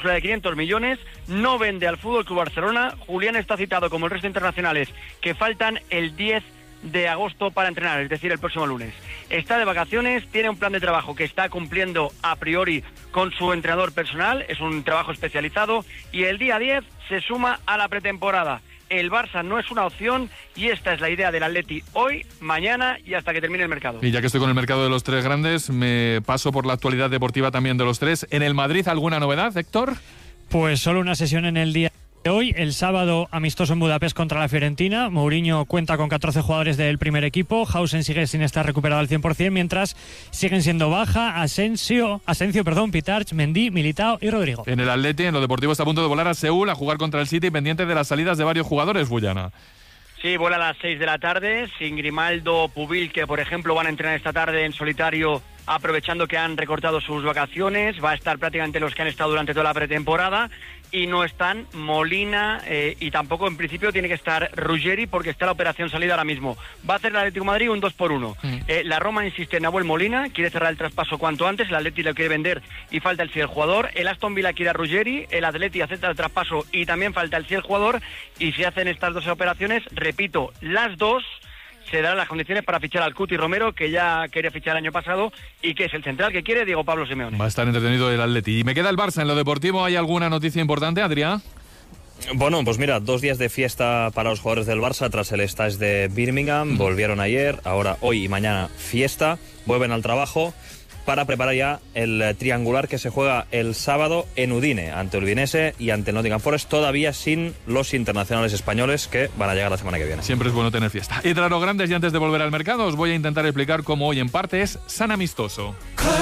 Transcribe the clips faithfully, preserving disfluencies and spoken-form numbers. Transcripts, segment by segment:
de quinientos millones, no vende al Fútbol Club Barcelona. Julián está citado como el resto de internacionales que faltan el diez de agosto para entrenar, es decir, el próximo lunes. Está de vacaciones, tiene un plan de trabajo que está cumpliendo a priori con su entrenador personal, es un trabajo especializado, y el día diez se suma a la pretemporada. El Barça no es una opción y esta es la idea del Atleti hoy, mañana y hasta que termine el mercado. Y ya que estoy con el mercado de los tres grandes, me paso por la actualidad deportiva también de los tres. ¿En el Madrid alguna novedad, Héctor? Pues solo una sesión en el día de hoy. El sábado, amistoso en Budapest contra la Fiorentina. Mourinho cuenta con catorce jugadores del primer equipo. Hausen sigue sin estar recuperado al cien por ciento, mientras siguen siendo baja Asensio, Asensio, perdón, Pitarch, Mendy, Militao y Rodrigo. En el Atleti, en lo deportivo, está a punto de volar a Seúl a jugar contra el City, pendiente de las salidas de varios jugadores, Bullana. Sí, vuela a las seis de la tarde, sin Grimaldo, Pubil, que por ejemplo van a entrenar esta tarde en solitario, aprovechando que han recortado sus vacaciones. Va a estar prácticamente los que han estado durante toda la pretemporada, y no están Molina eh, y tampoco en principio tiene que estar Ruggeri porque está la operación salida ahora mismo. Va a hacer el Atlético de Madrid un dos por uno. Mm. Eh, la Roma insiste en Nahuel Molina, quiere cerrar el traspaso cuanto antes, el Atleti lo quiere vender y falta el fiel jugador. El Aston Villa quiere a Ruggeri, el Atleti acepta el traspaso y también falta el fiel jugador, y si hacen estas dos operaciones, repito, las dos, se darán las condiciones para fichar al Cuti Romero, que ya quería fichar el año pasado y que es el central que quiere Diego Pablo Simeone. Va a estar entretenido el Atleti. Y me queda el Barça. En lo deportivo, ¿hay alguna noticia importante, Adrián? Bueno, pues mira, dos días de fiesta para los jugadores del Barça tras el stage de Birmingham. Volvieron ayer, ahora hoy y mañana fiesta. Vuelven al trabajo para preparar ya el triangular que se juega el sábado en Udine, ante el Udinese y ante el Nottingham Forest, todavía sin los internacionales españoles que van a llegar la semana que viene. Siempre es bueno tener fiesta. Y tras los grandes, y antes de volver al mercado, os voy a intentar explicar cómo hoy en parte es San Amistoso.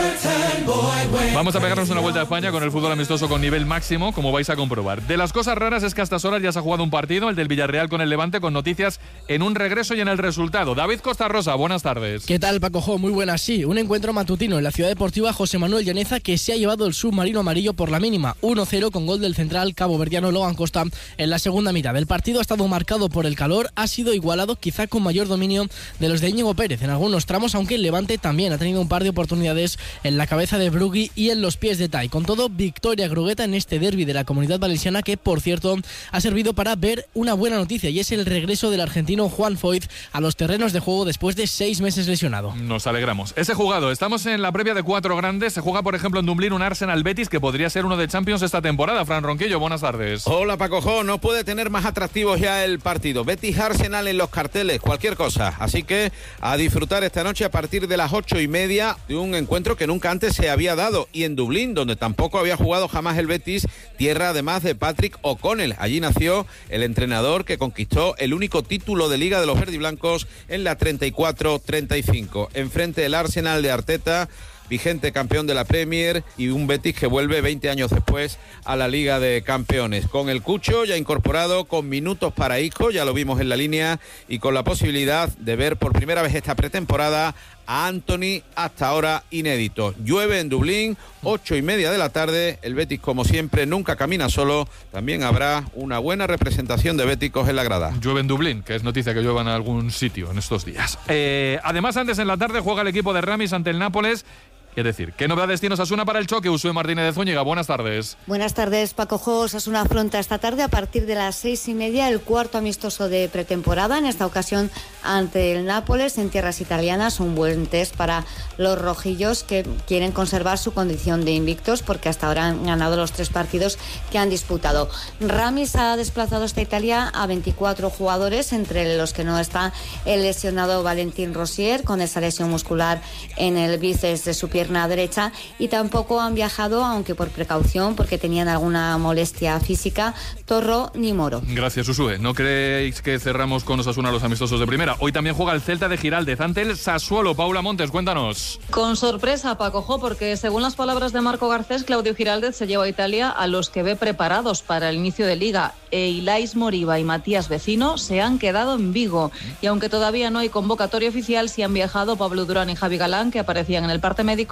Vamos a pegarnos una vuelta a España con el fútbol amistoso con nivel máximo, como vais a comprobar. De las cosas raras es que a estas horas ya se ha jugado un partido, el del Villarreal con el Levante, con noticias en un regreso y en el resultado. David Costa Rosa, buenas tardes. ¿Qué tal, Paco Jo? Muy buenas, sí. Un encuentro matutino en la Ciudad Deportiva José Manuel Llaneza, que se ha llevado el submarino amarillo por la mínima, uno cero, con gol del central caboverdiano Logan Costa en la segunda mitad. El partido ha estado marcado por el calor, ha sido igualado, quizá con mayor dominio de los de Íñigo Pérez en algunos tramos, aunque el Levante también ha tenido un par de oportunidades en la cabeza de Brugui y en los pies de Tai. Con todo, victoria grugueta en este derbi de la Comunidad Valenciana, que por cierto ha servido para ver una buena noticia, y es el regreso del argentino Juan Foyth a los terrenos de juego después de seis meses lesionado. Nos alegramos. Ese jugado, estamos en la previa de cuatro grandes. Se juega, por ejemplo, en Dublín un Arsenal Betis que podría ser uno de Champions esta temporada. Fran Ronquillo, buenas tardes. Hola, Paco Jo. No puede tener más atractivos ya el partido. Betis Arsenal en los carteles, cualquier cosa. Así que a disfrutar esta noche a partir de las ocho y media de un encuentro que nunca antes se había dado, y en Dublín, donde tampoco había jugado jamás el Betis, tierra además de Patrick O'Connell. Allí nació el entrenador que conquistó el único título de Liga de los verdiblancos en la treinta y cuatro treinta y cinco. Enfrente el Arsenal de Arteta, vigente campeón de la Premier, y un Betis que vuelve veinte años después a la Liga de Campeones. Con el Cucho ya incorporado, con minutos para Isco, ya lo vimos en la línea, y con la posibilidad de ver por primera vez esta pretemporada a Anthony, hasta ahora inédito. Llueve en Dublín, ocho y media de la tarde. El Betis, como siempre, nunca camina solo. También habrá una buena representación de béticos en la grada. Llueve en Dublín, que es noticia que llueva en algún sitio en estos días. Eh, además, antes en la tarde juega el equipo de Ramis ante el Nápoles. Es decir, ¿qué novedades tiene Osasuna para el choque? Usue Martínez de Zúñiga, buenas tardes. Buenas tardes, Paco Jo. Osasuna afronta esta tarde a partir de las seis y media el cuarto amistoso de pretemporada, en esta ocasión ante el Nápoles en tierras italianas. Un buen test para los rojillos, que quieren conservar su condición de invictos porque hasta ahora han ganado los tres partidos que han disputado. Ramis ha desplazado hasta Italia a veinticuatro jugadores, entre los que no está el lesionado Valentín Rosier, con esa lesión muscular en el bíceps de su pierna derecha, y tampoco han viajado, aunque por precaución, porque tenían alguna molestia física, Torro ni Moro. Gracias, Usue. ¿No creéis que cerramos con Osasuna los amistosos de primera? Hoy también juega el Celta de Giraldez ante el Sassuolo. Paula Montes, cuéntanos. Con sorpresa, Paco Jo, porque según las palabras de Marco Garcés, Claudio Giraldez se lleva a Italia a los que ve preparados para el inicio de Liga. E Ilais Moriba y Matías Vecino se han quedado en Vigo, y aunque todavía no hay convocatoria oficial, sí han viajado Pablo Durán y Javi Galán, que aparecían en el parte médico,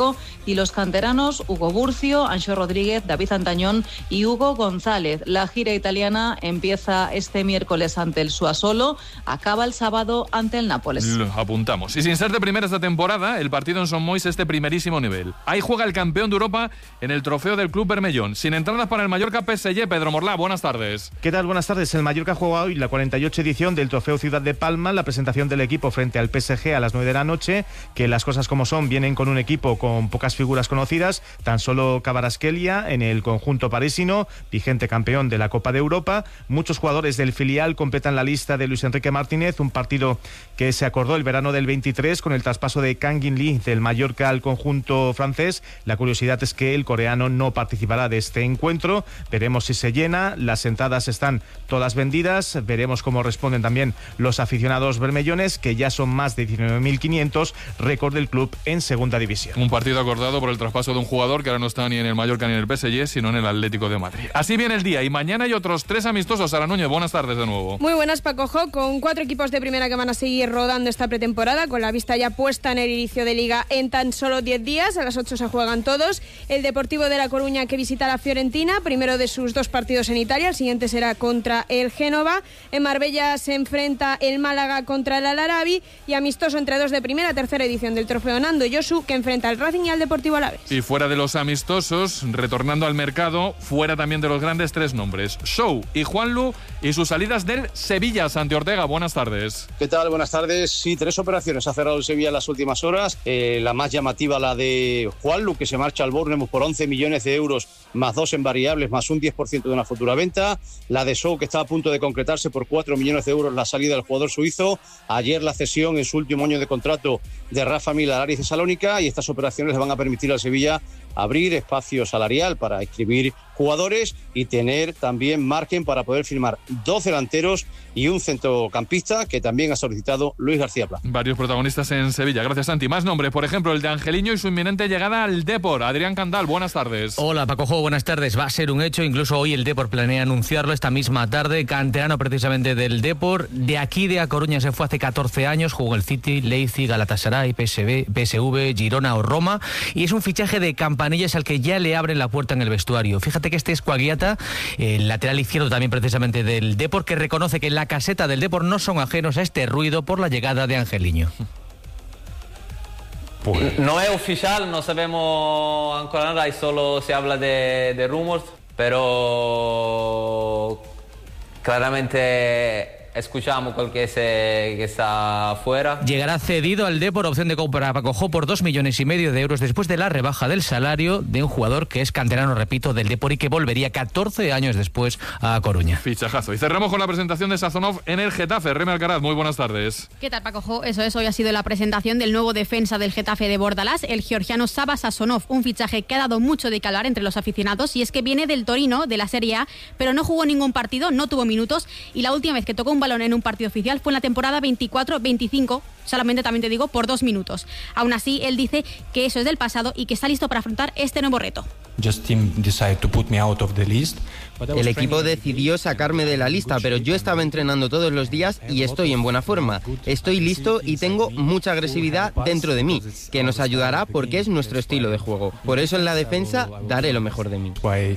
Paco, y los canteranos Hugo Burcio, Anxo Rodríguez, David Antañón y Hugo González. La gira italiana empieza este miércoles ante el Sassuolo, acaba el sábado ante el Nápoles. Lo apuntamos. Y sin ser de primera esta temporada, el partido en Son Moix es de primerísimo nivel. Ahí juega el campeón de Europa en el trofeo del Club Bermellón. Sin entradas para el Mallorca P S G, Pedro Morlá, buenas tardes. ¿Qué tal? Buenas tardes. El Mallorca juega hoy la cuarenta y ocho edición del trofeo Ciudad de Palma, la presentación del equipo frente al P S G a las nueve de la noche, que las cosas como son, vienen con un equipo con pocas figuras conocidas, tan solo Kvaratskhelia en el conjunto parisino, vigente campeón de la Copa de Europa. Muchos jugadores del filial completan la lista de Luis Enrique Martínez, un partido que se acordó el verano del veintitrés con el traspaso de Kangin Lee del Mallorca al conjunto francés. La curiosidad es que el coreano no participará de este encuentro. Veremos si se llena. Las entradas están todas vendidas. Veremos cómo responden también los aficionados bermellones, que ya son más de diecinueve mil quinientos, récord del club en segunda división. Un partido acordado por el traspaso de un jugador que ahora no está ni en el Mallorca ni en el P S G, sino en el Atlético de Madrid. Así viene el día y mañana hay otros tres amistosos. Sara Núñez, buenas tardes de nuevo. Muy buenas, Paco Jo, con cuatro equipos de primera que van a seguir rodando esta pretemporada, con la vista ya puesta en el inicio de Liga en tan solo diez días. A las ocho se juegan todos. El Deportivo de La Coruña, que visita a la Fiorentina, primero de sus dos partidos en Italia, el siguiente será contra el Génova. En Marbella se enfrenta el Málaga contra el Al-Arabi, y amistoso entre dos de primera, tercera edición del Trofeo Nando Josu, que enfrenta al Racing y al Deportivo Alavés. Y fuera de los amistosos, retornando al mercado, fuera también de los grandes, tres nombres: Show y Juanlu, y sus salidas del Sevilla. Santi Ortega, buenas tardes. ¿Qué tal? Buenas tardes. Sí, tres operaciones ha cerrado el Sevilla en las últimas horas. Eh, la más llamativa, la de Juanlu, que se marcha al Bournemouth por once millones de euros, más dos en variables, más un diez por ciento de una futura venta. La de Show, que está a punto de concretarse por cuatro millones de euros, la salida del jugador suizo. Ayer la cesión en su último año de contrato de Rafa Mil al Aris Tesalónica, y estas operaciones le van a permitir al Sevilla abrir espacio salarial para inscribir jugadores y tener también margen para poder firmar dos delanteros y un centrocampista, que también ha solicitado Luis García Plaza. Varios protagonistas en Sevilla. Gracias, Santi. Más nombres, por ejemplo, el de Angeliño y su inminente llegada al Depor. Adrián Candal, buenas tardes. Hola, Paco Jo, buenas tardes. Va a ser un hecho, incluso hoy el Depor planea anunciarlo esta misma tarde. Canterano precisamente del Depor. De aquí de A Coruña se fue hace catorce años, jugó el City, Leipzig, Galatasaray, P S V, P S V, Girona o Roma, y es un fichaje de Campanillas al que ya le abren la puerta en el vestuario. Fíjate que este es Coagliata, el lateral izquierdo también precisamente del Depor, que reconoce que en la caseta del Depor no son ajenos a este ruido por la llegada de Angeliño. Pues... No es oficial, no sabemos ancora nada, y solo se habla de, de rumores, pero claramente escuchamos con que, se, que está fuera. Llegará cedido al Depor, opción de compra Paco Jo por dos millones y medio de euros después de la rebaja del salario de un jugador que es canterano, repito, del Depor, y que volvería catorce años después a Coruña. Fichajazo. Y cerramos con la presentación de Sazonov en el Getafe. Reme Alcaraz, muy buenas tardes. ¿Qué tal, Paco Jo? Eso es, hoy ha sido la presentación del nuevo defensa del Getafe de Bordalás, el georgiano Sava Sazonov, un fichaje que ha dado mucho de qué hablar entre los aficionados, y es que viene del Torino, de la Serie A, pero no jugó ningún partido, no tuvo minutos, y la última vez que tocó un balón en un partido oficial fue en la temporada veinticuatro veinticinco, solamente, también te digo, por dos minutos. Aún así, él dice que eso es del pasado y que está listo para afrontar este nuevo reto. El equipo decidió sacarme de la lista, pero yo estaba entrenando todos los días y estoy en buena forma. Estoy listo y tengo mucha agresividad dentro de mí, que nos ayudará porque es nuestro estilo de juego. Por eso en la defensa daré lo mejor de mí.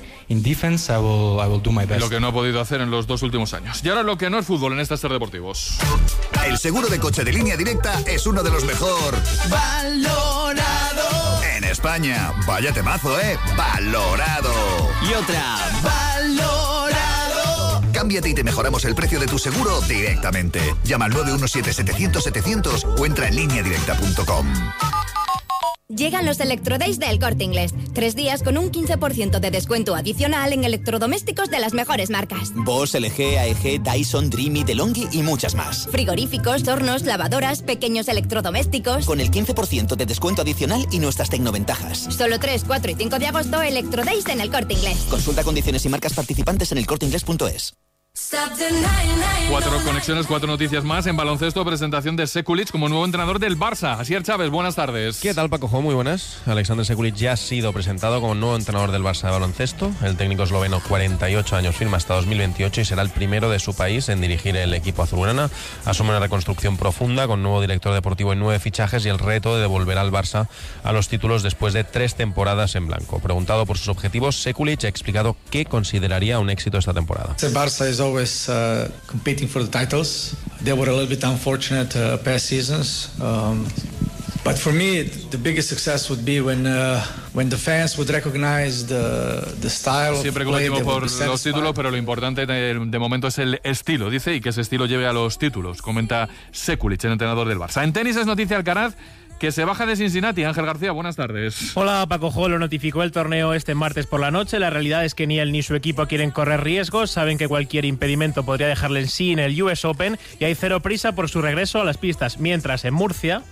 Lo que no ha podido hacer en los dos últimos años. Y ahora lo que no es fútbol en estos Ser Deportivos. El seguro de coche de Línea Directa es uno de los mejor valorado en España. Vaya temazo, ¿eh? Valorado. Y otra, valorado. Cámbiate y te mejoramos el precio de tu seguro directamente. Llama al nueve uno siete, setecientos, setecientos o entra en línea directa punto com. Llegan los Electrodays del Corte Inglés. Tres días con un quince por ciento de descuento adicional en electrodomésticos de las mejores marcas. Bosch, L G, A E G, Dyson, Dreamy, DeLonghi y muchas más. Frigoríficos, hornos, lavadoras, pequeños electrodomésticos. Con el quince por ciento de descuento adicional y nuestras tecnoventajas. Solo tres, cuatro y cinco de agosto, Electrodays en el Corte Inglés. Consulta condiciones y marcas participantes en el corte inglés punto es. Cuatro conexiones, cuatro noticias más. En baloncesto, presentación de Sekulic como nuevo entrenador del Barça. Asier Chávez, buenas tardes. ¿Qué tal, Paco Jo? Muy buenas. Alexander Sekulic ya ha sido presentado como nuevo entrenador del Barça de baloncesto. El técnico esloveno, cuarenta y ocho años, firma hasta dos mil veintiocho y será el primero de su país en dirigir el equipo azulgrana. Asume una reconstrucción profunda con nuevo director deportivo y nueve fichajes y el reto de devolver al Barça a los títulos después de tres temporadas en blanco. Preguntado por sus objetivos, Sekulic ha explicado qué consideraría un éxito esta temporada. The Barça is always uh, competing for the titles. They were a little bit unfortunate uh, past seasons. Um, but for me, the biggest success would be when uh, when the fans would recognize the the style of Siempre play. competimos por los títulos, pero lo importante de, de momento es el estilo, dice, y que ese estilo lleve a los títulos, comenta Sekulic, el entrenador del Barça. En tenis es noticia Alcaraz, que se baja de Cincinnati. Ángel García, buenas tardes. Hola, Paco Jo, lo notificó el torneo este martes por la noche. La realidad es que ni él ni su equipo quieren correr riesgos. Saben que cualquier impedimento podría dejarle en sí en el U S Open y hay cero prisa por su regreso a las pistas. Mientras en Murcia,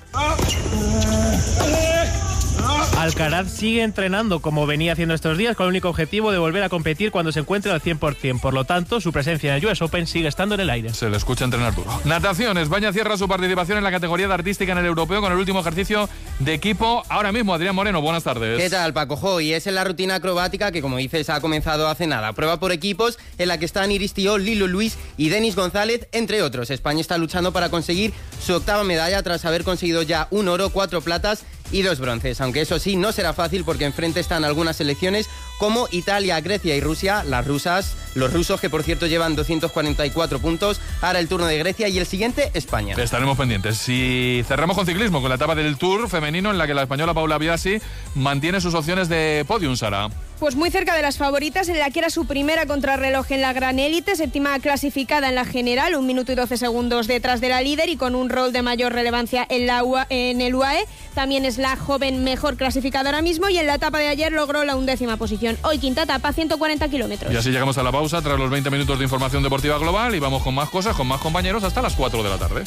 Alcaraz sigue entrenando como venía haciendo estos días con el único objetivo de volver a competir cuando se encuentre al cien por ciento. Por lo tanto, su presencia en el U S Open sigue estando en el aire. Se le escucha entrenar duro. Natación. España cierra su participación en la categoría de artística en el europeo con el último ejercicio de equipo. Ahora mismo, Adrián Moreno, buenas tardes. ¿Qué tal, Paco Jo? Y es en la rutina acrobática que, como dices, ha comenzado hace nada. Prueba por equipos en la que están Iris Tió, Lilo Luis y Denis González, entre otros. España está luchando para conseguir su octava medalla tras haber conseguido ya un oro, cuatro platas y dos bronces, aunque eso sí, no será fácil porque enfrente están algunas selecciones como Italia, Grecia y Rusia. Las rusas, los rusos que por cierto llevan doscientos cuarenta y cuatro puntos, ahora el turno de Grecia y el siguiente España. Estaremos pendientes. Y cerramos con ciclismo, con la etapa del Tour femenino en la que la española Paula Biasi mantiene sus opciones de podium, Sara. Pues muy cerca de las favoritas, en la que era su primera contrarreloj en la gran élite, séptima clasificada en la general, un minuto y doce segundos detrás de la líder y con un rol de mayor relevancia en, la U A E, en el U A E. También es la joven mejor clasificada ahora mismo y en la etapa de ayer logró la undécima posición. Hoy quinta etapa, ciento cuarenta kilómetros. Y así llegamos a la pausa tras los veinte minutos de información deportiva global y vamos con más cosas, con más compañeros hasta las cuatro de la tarde.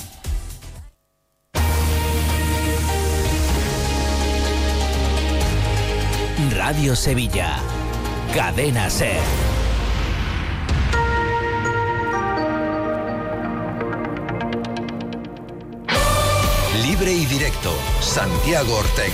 Radio Sevilla, Cadena SER. Libre y directo, Santiago Ortega.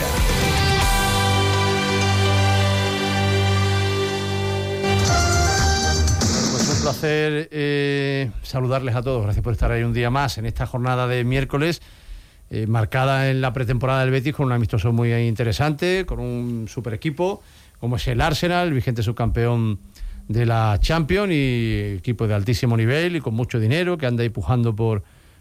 Pues un placer eh, saludarles a todos. Gracias por estar ahí un día más en esta jornada de miércoles. Eh, marcada en la pretemporada del Betis con un amistoso muy interesante, con un super equipo como es el Arsenal, vigente subcampeón de la Champions y equipo de altísimo nivel y con mucho dinero que anda ahí pujando por,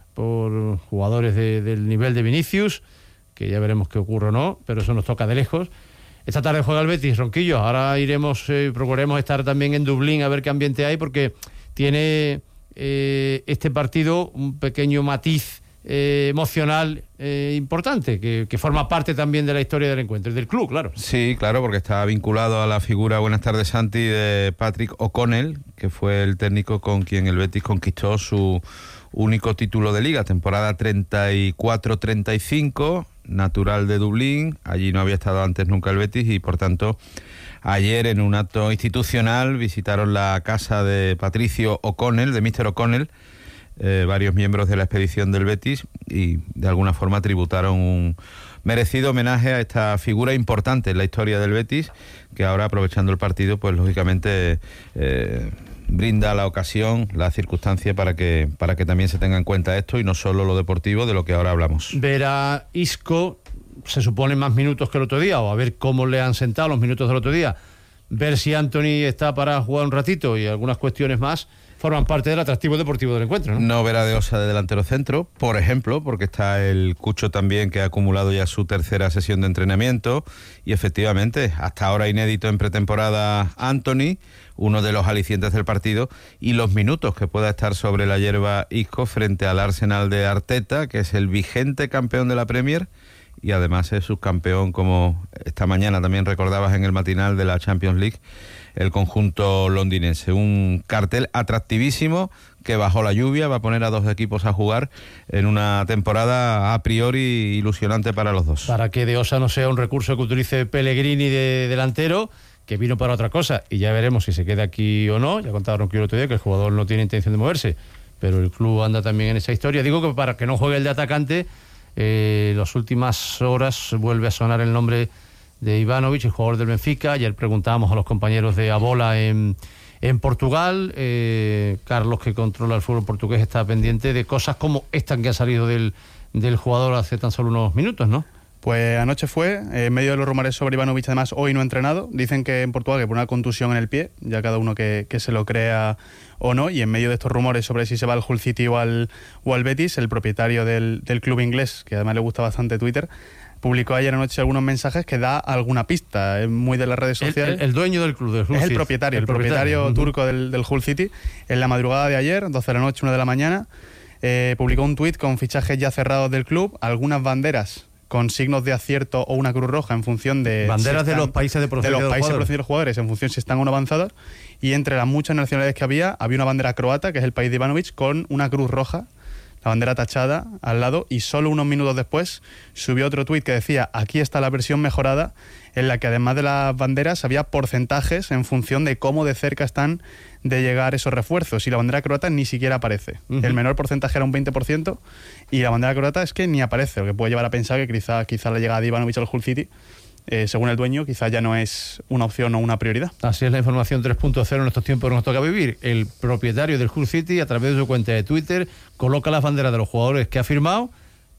por jugadores de, del nivel de Vinicius, que ya veremos qué ocurre o no, pero eso nos toca de lejos. Esta tarde juega el Betis, Ronquillo. Ahora iremos, eh, procuraremos estar también en Dublín a ver qué ambiente hay, porque tiene eh, este partido un pequeño matiz Eh, emocional eh, importante, que, que forma parte también de la historia del encuentro y del club, claro. Sí, claro, porque está vinculado a la figura, buenas tardes Santi, de Patrick O'Connell, que fue el técnico con quien el Betis conquistó su único título de liga, temporada treinta y cuatro treinta y cinco, natural de Dublín. Allí no había estado antes nunca el Betis y por tanto ayer en un acto institucional visitaron la casa de Patricio O'Connell, de míster O'Connell, Eh, varios miembros de la expedición del Betis y de alguna forma tributaron un merecido homenaje a esta figura importante en la historia del Betis, que ahora, aprovechando el partido, pues lógicamente eh, brinda la ocasión, la circunstancia para que, para que también se tenga en cuenta esto y no solo lo deportivo de lo que ahora hablamos. Ver a Isco, se supone más minutos que el otro día, o a ver cómo le han sentado los minutos del otro día, ver si Anthony está para jugar un ratito y algunas cuestiones más, forman parte del atractivo deportivo del encuentro, ¿no? No ver a De Osa de delantero centro, por ejemplo, porque está el Cucho también, que ha acumulado ya su tercera sesión de entrenamiento, y efectivamente, hasta ahora inédito en pretemporada Anthony, uno de los alicientes del partido, y los minutos que pueda estar sobre la hierba Isco frente al Arsenal de Arteta, que es el vigente campeón de la Premier, y además es subcampeón, como esta mañana también recordabas en el matinal, de la Champions League, el conjunto londinense. Un cartel atractivísimo que bajo la lluvia va a poner a dos equipos a jugar en una temporada a priori ilusionante para los dos. Para que De Osa no sea un recurso que utilice Pellegrini de delantero, que vino para otra cosa, y ya veremos si se queda aquí o no. Ya contaba Ronquillo el otro día que el jugador no tiene intención de moverse, pero el club anda también en esa historia. Digo que para que no juegue el de atacante, eh, las últimas horas vuelve a sonar el nombre de Ivanovic, el jugador del Benfica. Ayer preguntábamos a los compañeros de Abola en, en Portugal. Eh, Carlos, que controla el fútbol portugués, está pendiente de cosas como esta que ha salido del, del jugador hace tan solo unos minutos, ¿no? Pues anoche fue, en medio de los rumores sobre Ivanovic, además hoy no ha entrenado. Dicen que en Portugal que por una contusión en el pie, ya cada uno que, que se lo crea o no, y en medio de estos rumores sobre si se va al Hull City o al, o al Betis, el propietario del, del club inglés, que además le gusta bastante Twitter, publicó ayer anoche algunos mensajes que da alguna pista, es muy de las redes sociales. El, el, el dueño del club, del Hull es City. el propietario, el, el propietario, propietario turco uh-huh. del, del Hull City. En la madrugada de ayer, doce de la noche, una de la mañana, eh, publicó un tuit con fichajes ya cerrados del club, algunas banderas con signos de acierto o una cruz roja en función de... Banderas si están, de los países de procedencia de los de países jugadores. de los jugadores, en función si están o no avanzados. Y entre las muchas nacionalidades que había, había una bandera croata, que es el país de Ivanovic, con una cruz roja, la bandera tachada al lado, y solo unos minutos después subió otro tuit que decía: aquí está la versión mejorada, en la que además de las banderas había porcentajes en función de cómo de cerca están de llegar esos refuerzos, y la bandera croata ni siquiera aparece. Uh-huh. El menor porcentaje era un veinte por ciento y la bandera croata es que ni aparece, lo que puede llevar a pensar que quizá, quizá la llegada de Ivanovic al Hull City, eh, según el dueño, quizá ya no es una opción o una prioridad. Así es la información tres punto cero en estos tiempos que nos toca vivir. El propietario del Hull City, a través de su cuenta de Twitter, coloca las banderas de los jugadores que ha firmado,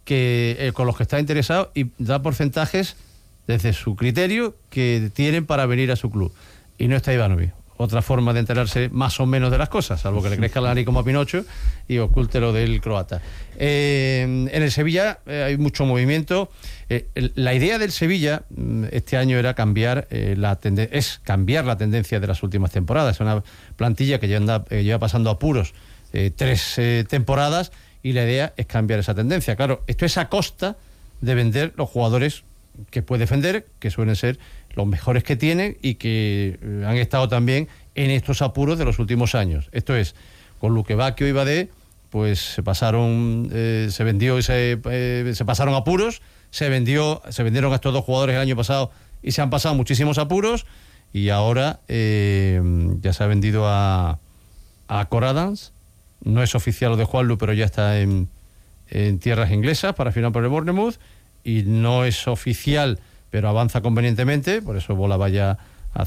que eh, con los que está interesado, y da porcentajes desde su criterio que tienen para venir a su club. Y no está Ivanovic. Otra forma de enterarse más o menos de las cosas, salvo que le crezca la nariz como a Pinocho y oculte lo del croata. Eh, en el Sevilla eh, hay mucho movimiento. Eh, la idea del Sevilla este año era cambiar eh, la tenden- es cambiar la tendencia de las últimas temporadas. Es una plantilla que ya anda, eh, lleva pasando apuros eh, tres eh, temporadas, y la idea es cambiar esa tendencia. Claro, esto es a costa de vender los jugadores que puede defender, que suelen ser los mejores que tienen y que eh, han estado también en estos apuros de los últimos años. Esto es, con Luque Bacchio y Badé, pues se pasaron, eh, se vendió y se, eh, se pasaron apuros, se vendió, se vendieron a estos dos jugadores el año pasado y se han pasado muchísimos apuros, y ahora eh, ya se ha vendido a, a Coradans. No es oficial lo de Juanlu, pero ya está en, en tierras inglesas para firmar por el Bournemouth, y no es oficial, pero avanza convenientemente, por eso Bola vaya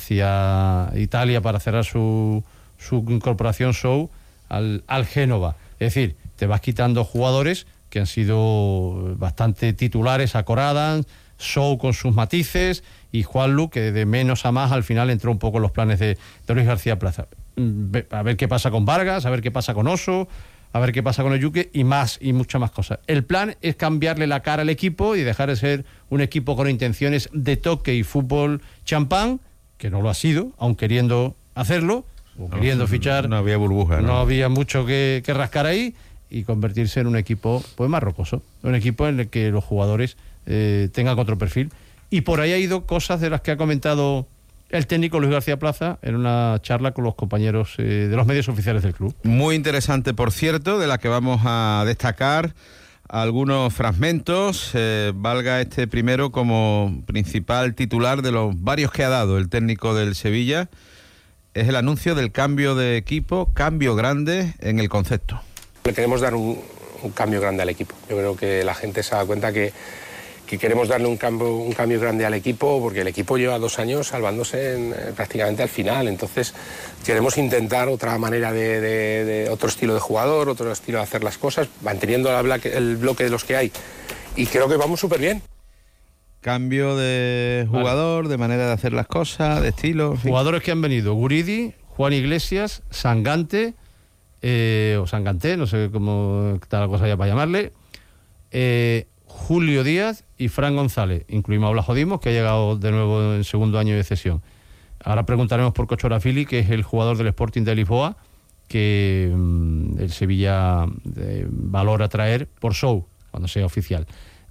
hacia Italia para cerrar su, su incorporación show al, al Génova. Es decir, te vas quitando jugadores que han sido bastante titulares, a Coradans, Show con sus matices, y Juanlu, que de menos a más al final entró un poco en los planes de, de Luis García Plaza. A ver qué pasa con Vargas, a ver qué pasa con Oso, a ver qué pasa con Oyuque, y más, y muchas más cosas. El plan es cambiarle la cara al equipo y dejar de ser un equipo con intenciones de toque y fútbol champán, que no lo ha sido, aun queriendo hacerlo, o no, queriendo fichar. No había burbuja, ¿no? No había mucho que, que rascar ahí, y convertirse en un equipo pues más rocoso, un equipo en el que los jugadores eh, tengan otro perfil. Y por ahí ha ido cosas de las que ha comentado el técnico Luis García Plaza en una charla con los compañeros eh, de los medios oficiales del club. Muy interesante, por cierto, de la que vamos a destacar algunos fragmentos. Eh, valga este primero como principal titular de los varios que ha dado el técnico del Sevilla. Es el anuncio del cambio de equipo, cambio grande en el concepto. Le queremos dar un, un cambio grande al equipo. Yo creo que la gente se da cuenta que que queremos darle un cambio, un cambio grande al equipo, porque el equipo lleva dos años salvándose en, eh, prácticamente al final. Entonces queremos intentar otra manera de, de, de otro estilo de jugador, otro estilo de hacer las cosas, manteniendo la blaque, el bloque de los que hay, y creo que vamos súper bien. Cambio de jugador, vale. De manera de hacer las cosas, de estilo. Jugadores que han venido: Guridi, Juan Iglesias, Sangante, eh, o Sangante, no sé cómo está la cosa ya para llamarle, eh, Julio Díaz y Fran González. Incluimos a Blas Dimos, que ha llegado de nuevo en segundo año de cesión. Ahora preguntaremos por Cocho Arafili, que es el jugador del Sporting de Lisboa, que mmm, el Sevilla eh, valora traer por show, cuando sea oficial.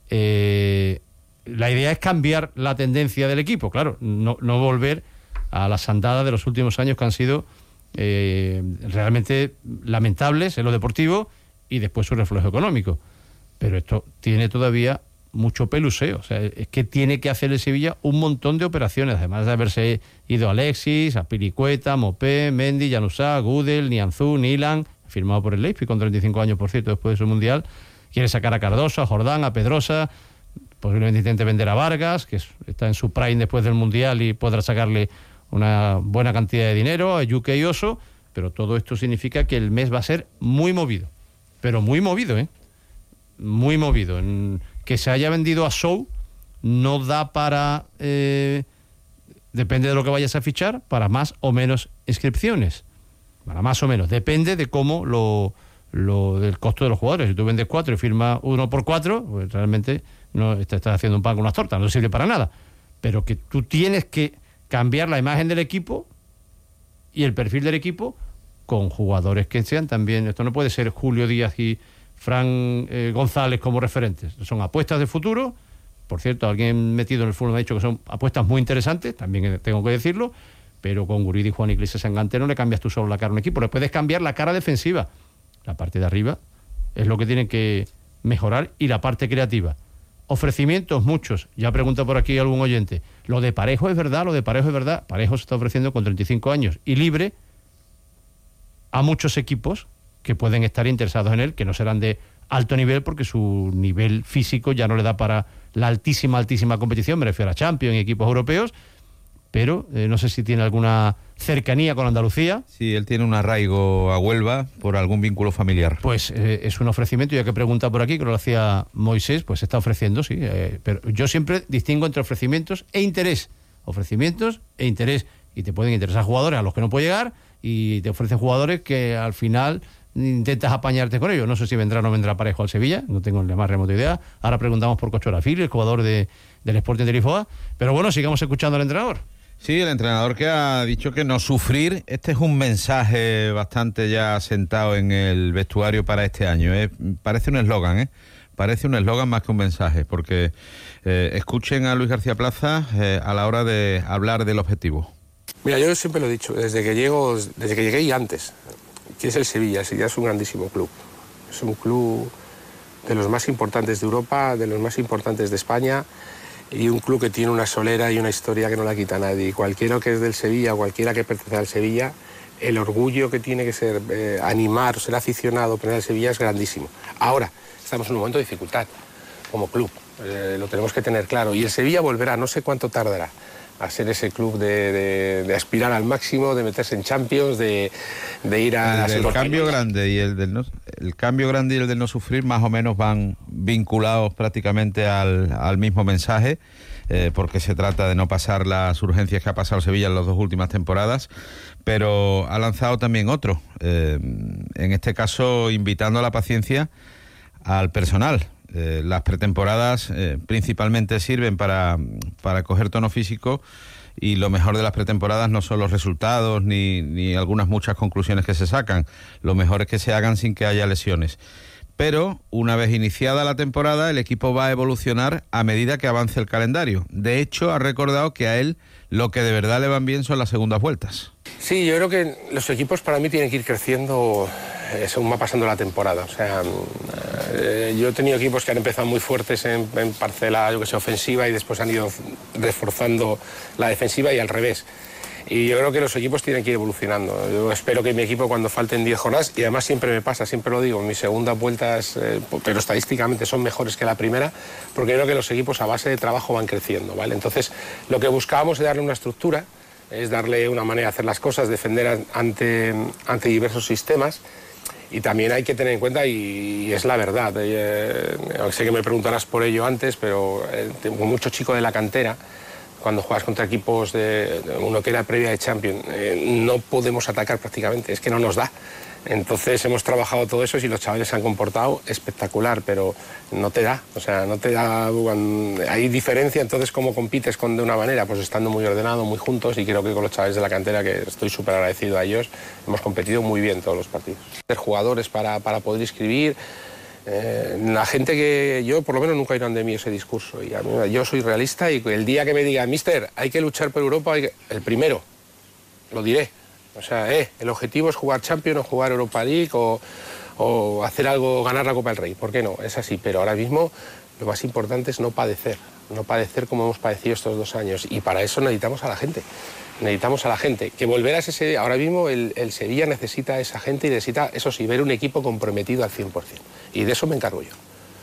Eh, la idea es cambiar la tendencia del equipo, claro, no, no volver a las andadas de los últimos años, que han sido eh, realmente lamentables en lo deportivo y después su reflejo económico. Pero esto tiene todavía mucho peluseo. O sea, es que tiene que hacer el Sevilla un montón de operaciones, además de haberse ido Alexis, Azpilicueta, Mopé, Mendy, Januzaj, Gudel, Nianzú, Nilan, firmado por el Leipzig con treinta y cinco años, por cierto, después de su Mundial. Quiere sacar a Cardoso, a Jordán, a Pedrosa, posiblemente intente vender a Vargas, que está en su prime después del Mundial y podrá sacarle una buena cantidad de dinero, a Yuke y Oso, pero todo esto significa que el mes va a ser muy movido, pero muy movido, ¿eh? Muy movido. En que se haya vendido a Sou no da para, eh, depende de lo que vayas a fichar, para más o menos inscripciones, para más o menos, depende de cómo lo, lo del costo de los jugadores. Si tú vendes cuatro y firmas uno por cuatro, pues realmente no te estás haciendo un pan con unas tortas, no sirve para nada, pero que tú tienes que cambiar la imagen del equipo y el perfil del equipo con jugadores que sean también. Esto no puede ser Julio Díaz y Fran eh, González como referentes. Son apuestas de futuro. Por cierto, alguien metido en el fútbol me ha dicho que son apuestas muy interesantes, también tengo que decirlo, pero con Guridi, Juan Iglesias en Gante no le cambias tú solo la cara a un equipo, le puedes cambiar la cara defensiva. La parte de arriba es lo que tienen que mejorar, y la parte creativa. Ofrecimientos muchos. Ya pregunta por aquí algún oyente. Lo de Parejo es verdad, lo de Parejo es verdad. Parejo se está ofreciendo con treinta y cinco años y libre a muchos equipos que pueden estar interesados en él, que no serán de alto nivel porque su nivel físico ya no le da para la altísima, altísima competición. Me refiero a Champions y equipos europeos, pero eh, no sé si tiene alguna cercanía con Andalucía. Sí, él tiene un arraigo a Huelva por algún vínculo familiar. Pues eh, es un ofrecimiento, ya que pregunta por aquí, que lo hacía Moisés, pues se está ofreciendo, sí. Eh, pero yo siempre distingo entre ofrecimientos e interés. Ofrecimientos e interés. Y te pueden interesar jugadores a los que no puede llegar, y te ofrecen jugadores que al final intentas apañarte con ellos. No sé si vendrá o no vendrá Parejo al Sevilla, no tengo la más remota idea. Ahora preguntamos por Cocho Arafil, el jugador de, del Sporting de Lisboa. Pero bueno, sigamos escuchando al entrenador. Sí, el entrenador que ha dicho que no sufrir. Este es un mensaje bastante ya sentado en el vestuario para este año. ¿eh? Parece un eslogan, ¿eh? Parece un eslogan más que un mensaje, porque eh, escuchen a Luis García Plaza eh, a la hora de hablar del objetivo. Mira, yo siempre lo he dicho, desde que llego, desde que llegué y antes, que es el Sevilla. El Sevilla es un grandísimo club. Es un club de los más importantes de Europa, de los más importantes de España, y un club que tiene una solera y una historia que no la quita nadie. Y cualquiera que es del Sevilla, cualquiera que pertenece al Sevilla, el orgullo que tiene que ser eh, animar, ser aficionado, poner al Sevilla es grandísimo. Ahora, estamos en un momento de dificultad como club, eh, lo tenemos que tener claro. Y el Sevilla volverá, no sé cuánto tardará, a ser ese club de, de, de aspirar al máximo, de meterse en Champions, de, de ir a... El, el cambio grande y el del no, el cambio grande y el del no sufrir más o menos van vinculados prácticamente al, al mismo mensaje, eh, porque se trata de no pasar las urgencias que ha pasado Sevilla en las dos últimas temporadas, pero ha lanzado también otro, eh, en este caso invitando a la paciencia al personal. Eh, las pretemporadas eh, principalmente sirven para, para coger tono físico, y lo mejor de las pretemporadas no son los resultados ni, ni algunas muchas conclusiones que se sacan. Lo mejor es que se hagan sin que haya lesiones. Pero una vez iniciada la temporada, el equipo va a evolucionar a medida que avance el calendario. De hecho, ha recordado que a él lo que de verdad le van bien son las segundas vueltas. Sí, yo creo que los equipos para mí tienen que ir creciendo eh, según va pasando la temporada. O sea, eh, yo he tenido equipos que han empezado muy fuertes en, en parcela, yo que sé, ofensiva, y después han ido reforzando la defensiva, y al revés. Y yo creo que los equipos tienen que ir evolucionando. Yo espero que mi equipo, cuando falten diez jornadas, y además siempre me pasa, siempre lo digo, mis segundas vueltas, eh, pero estadísticamente son mejores que la primera, porque creo que los equipos a base de trabajo van creciendo, ¿vale? Entonces, lo que buscábamos es darle una estructura, es darle una manera de hacer las cosas, defender ante, ante diversos sistemas. Y también hay que tener en cuenta, y es la verdad, eh, sé que me preguntarás por ello antes, pero eh, tengo mucho chico de la cantera. Cuando juegas contra equipos de, de uno que era previa de Champions, eh, no podemos atacar prácticamente, es que no nos da. Entonces hemos trabajado todo eso, y los chavales se han comportado espectacular, pero no te da, o sea, no te da, hay diferencia. Entonces, ¿cómo compites con de una manera? Pues estando muy ordenado, muy juntos, y creo que con los chavales de la cantera, que estoy súper agradecido a ellos, hemos competido muy bien todos los partidos. Ser jugadores para, para poder inscribir. Eh, la gente que yo, por lo menos, nunca oirán de mí ese discurso, y a mí, yo soy realista, y el día que me diga, mister, hay que luchar por Europa, hay que... el primero, lo diré. O sea, eh, el objetivo es jugar Champions o jugar Europa League o, o hacer algo, ganar la Copa del Rey. ¿Por qué no? Es así, pero ahora mismo lo más importante es no padecer, no padecer como hemos padecido estos dos años. Y para eso necesitamos a la gente. Necesitamos a la gente. Que volver a ese... Ahora mismo el, el Sevilla necesita a esa gente y necesita, eso sí, ver un equipo comprometido al cien por cien. Y de eso me encargo yo.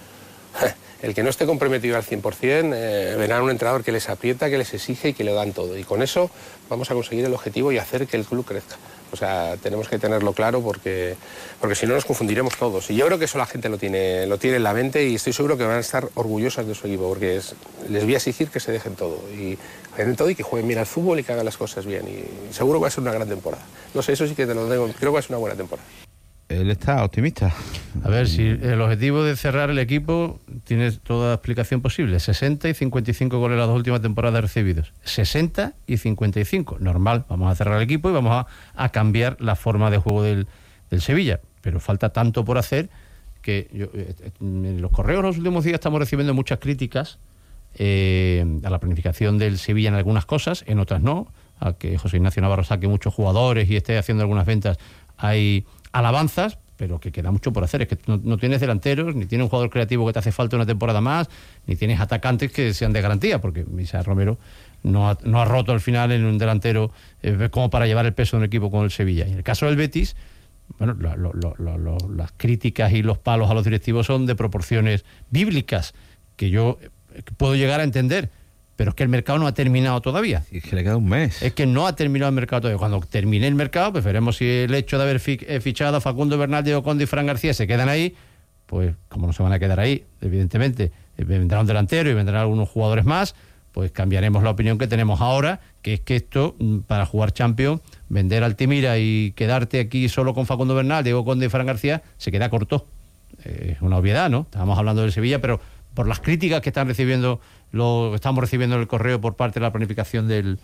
El que no esté comprometido al cien por cien, eh, verá un entrenador que les aprieta, que les exige y que le dan todo. Y con eso vamos a conseguir el objetivo y hacer que el club crezca. O sea, tenemos que tenerlo claro porque, porque si no nos confundiremos todos. Y yo creo que eso la gente lo tiene, lo tiene en la mente y estoy seguro que van a estar orgullosas de su equipo porque es, les voy a exigir que se dejen todo. Y dejen todo y que jueguen bien al fútbol y que hagan las cosas bien. Y seguro que va a ser una gran temporada. No sé, eso sí que te lo digo, creo que va a ser una buena temporada. Él está optimista. A ver, si el objetivo de cerrar el equipo tiene toda explicación posible. sesenta y cincuenta y cinco goles las dos últimas temporadas recibidos. sesenta y cincuenta y cinco. Normal, vamos a cerrar el equipo y vamos a, a cambiar la forma de juego del, del Sevilla. Pero falta tanto por hacer que yo, en los correos los últimos días estamos recibiendo muchas críticas eh, a la planificación del Sevilla en algunas cosas, en otras no. A que José Ignacio Navarro saque muchos jugadores y esté haciendo algunas ventas. Hay alabanzas, pero que queda mucho por hacer. Es que no, no tienes delanteros, ni tienes un jugador creativo que te hace falta una temporada más, ni tienes atacantes que sean de garantía, porque Misael Romero no ha, no ha roto al final en un delantero eh, como para llevar el peso de un equipo con el Sevilla. Y en el caso del Betis, bueno, lo, lo, lo, lo, lo, las críticas y los palos a los directivos son de proporciones bíblicas, que yo puedo llegar a entender, pero es que el mercado no ha terminado todavía. Es que le queda un mes. Es que no ha terminado el mercado todavía. Cuando termine el mercado, pues veremos si el hecho de haber fi fichado a Facundo Bernal, Diego Conde y Fran García se quedan ahí, pues como no se van a quedar ahí, evidentemente, vendrá un delantero y vendrán algunos jugadores más, pues cambiaremos la opinión que tenemos ahora, que es que esto, para jugar Champions, vender a Altimira y quedarte aquí solo con Facundo Bernal, Diego Conde y Fran García, se queda corto. Eh, es una obviedad, ¿no? Estábamos hablando del Sevilla, pero por las críticas que están recibiendo, lo estamos recibiendo en el correo por parte de la planificación del,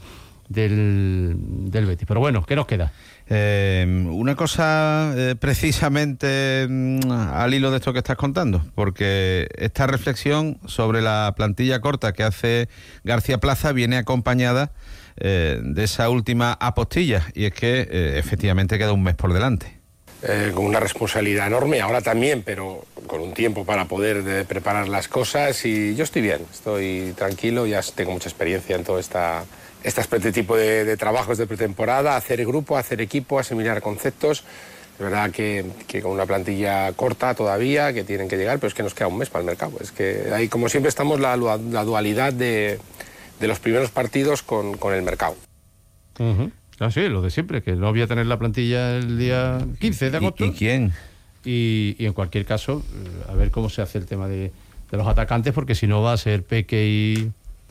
del, del Betis. Pero bueno, ¿qué nos queda? Eh, una cosa eh, precisamente mm, al hilo de esto que estás contando, porque esta reflexión sobre la plantilla corta que hace García Plaza viene acompañada eh, de esa última apostilla, y es que eh, efectivamente queda un mes por delante. Eh, con una responsabilidad enorme, ahora también, pero con un tiempo para poder de, preparar las cosas, y yo estoy bien, estoy tranquilo, ya tengo mucha experiencia en todo esta, este tipo de, de trabajos de pretemporada, hacer grupo, hacer equipo, asimilar conceptos. Es verdad que, que con una plantilla corta todavía, que tienen que llegar, pero es que nos queda un mes para el mercado. Es que ahí, como siempre, estamos la, la dualidad de, de los primeros partidos con, con el mercado. Uh-huh. Ah, sí, lo de siempre, que no voy a tener la plantilla el día quince de agosto. ¿Y, y quién? Y, y en cualquier caso, a ver cómo se hace el tema de, de los atacantes, porque si no va a ser Peque y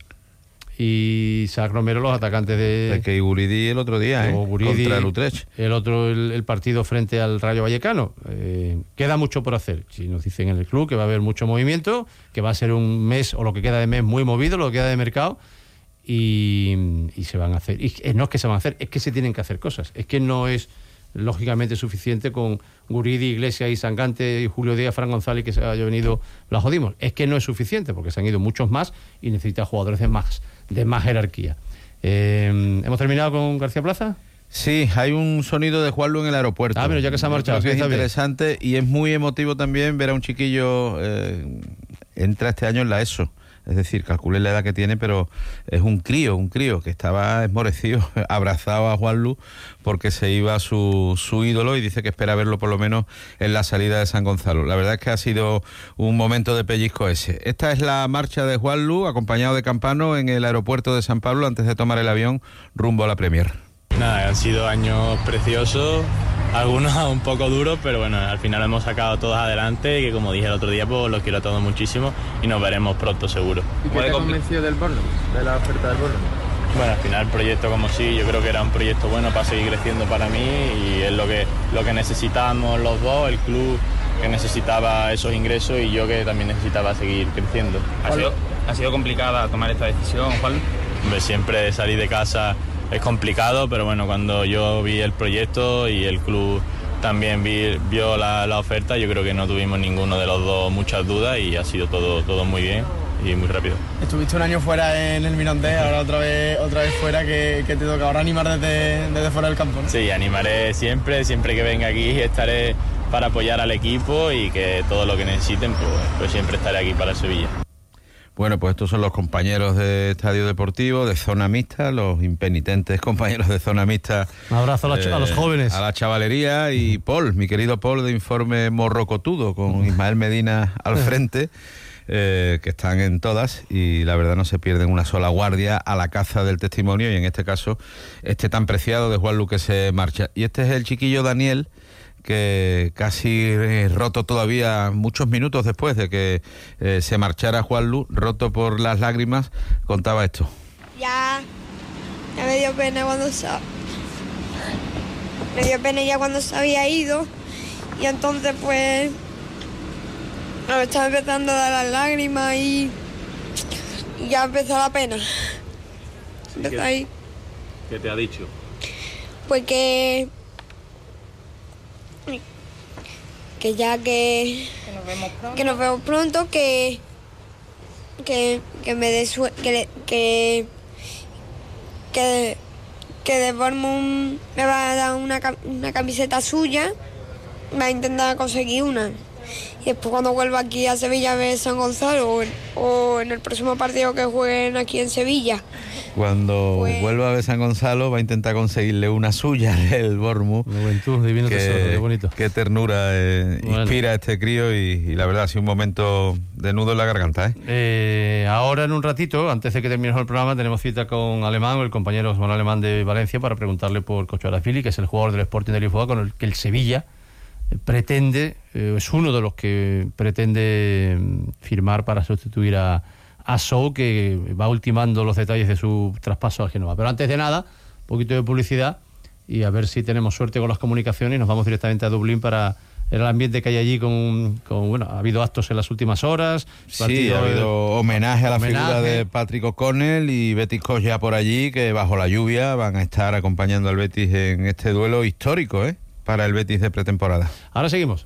y Isaac Romero los atacantes de... Peque y Guridi el otro día, ¿eh? Guridi, contra el Utrecht. El otro, el, el partido frente al Rayo Vallecano. Eh, queda mucho por hacer. Si nos dicen en el club que va a haber mucho movimiento, que va a ser un mes, o lo que queda de mes, muy movido, lo que queda de mercado, Y, y se van a hacer, y no es que se van a hacer, es que se tienen que hacer cosas, es que no es lógicamente suficiente con Guridi, Iglesias y Sangante y Julio Díaz, Fran González, que se haya venido, la jodimos, es que no es suficiente porque se han ido muchos más y necesita jugadores de más, de más jerarquía. Eh, ¿hemos terminado con García Plaza? Sí, hay un sonido de Juanlu en el aeropuerto. Ah, pero ya que se ha marchado, que es está interesante bien. Y es muy emotivo también ver a un chiquillo, eh, entra este año en la ESO. Es decir, calculé la edad que tiene, pero es un crío, un crío que estaba esmorecido, abrazado a Juanlu porque se iba su, su ídolo, y dice que espera verlo por lo menos en la salida de San Gonzalo. La verdad es que ha sido un momento de pellizco ese. Esta es la marcha de Juanlu, acompañado de Campano, en el aeropuerto de San Pablo antes de tomar el avión rumbo a la Premier. Nada, han sido años preciosos, algunos un poco duros, pero bueno, al final hemos sacado todos adelante, y que como dije el otro día, pues los quiero a todos muchísimo y nos veremos pronto seguro. ¿Y qué te ha convencido del Bournemouth, de la oferta del Bournemouth? Bueno, al final el proyecto, como sí, yo creo que era un proyecto bueno para seguir creciendo para mí, y es lo que, lo que necesitábamos los dos, el club que necesitaba esos ingresos y yo que también necesitaba seguir creciendo. ¿Ha sido, ha sido complicada tomar esta decisión, Juan? Hombre, siempre salir de casa es complicado, pero bueno, cuando yo vi el proyecto y el club también vi, vio la, la oferta, yo creo que no tuvimos ninguno de los dos muchas dudas y ha sido todo, todo muy bien y muy rápido. Estuviste un año fuera en el Mirandés, ahora otra vez otra vez fuera, que, que te toca ahora animar desde, desde fuera del campo, ¿no? Sí, animaré siempre, siempre que venga aquí estaré para apoyar al equipo, y que todo lo que necesiten, pues, pues siempre estaré aquí para el Sevilla. Bueno, pues estos son los compañeros de Estadio Deportivo, de Zona Mixta, los impenitentes compañeros de Zona Mixta. Un abrazo a, la, eh, a los jóvenes. A la chavalería y Paul, mi querido Paul de Informe Morrocotudo, con Ismael Medina al frente, eh, que están en todas y la verdad no se pierden una sola guardia a la caza del testimonio y en este caso este tan preciado de Juanlu que se marcha. Y este es el chiquillo Daniel, que casi eh, roto todavía muchos minutos después de que eh, se marchara Juanlu, roto por las lágrimas, contaba esto. Ya, ya me dio pena cuando se, me dio pena ya cuando se había ido y entonces pues me estaba empezando a dar las lágrimas y, y ya empezó la pena. Empezó ahí. ¿Qué te ha dicho? Pues que que ya que, que nos vemos pronto, que, nos vemos pronto, que, que, que me dé su, que, que, que, que de Bournemouth me va a dar una, una camiseta suya, va a intentar conseguir una. Y después cuando vuelva aquí a Sevilla a ver San Gonzalo o en, o en el próximo partido que jueguen aquí en Sevilla. Cuando pues, vuelva a ver San Gonzalo va a intentar conseguirle una suya del Bournemouth. Juventud, divino qué, tesoro, qué bonito. Qué ternura eh, bueno. inspira a este crío y, y la verdad ha sido un momento de nudo en la garganta. ¿eh? Eh, ahora en un ratito, antes de que terminemos el programa, tenemos cita con Alemán, el compañero Juan Alemán de Valencia, para preguntarle por Cocho Arafili, que es el jugador del Sporting de Lisboa con el que el Sevilla pretende, eh, es uno de los que pretende firmar para sustituir a, a Sou, que va ultimando los detalles de su traspaso al Genoa. Pero antes de nada, un poquito de publicidad y a ver si tenemos suerte con las comunicaciones y nos vamos directamente a Dublín para el ambiente que hay allí con, con bueno, ha habido actos en las últimas horas. Sí, ha habido de, homenaje a la homenaje. figura de Patrick O'Connell y Betis Cox ya por allí, que bajo la lluvia van a estar acompañando al Betis en este duelo histórico, ¿eh? Para el Betis de pretemporada. Ahora seguimos.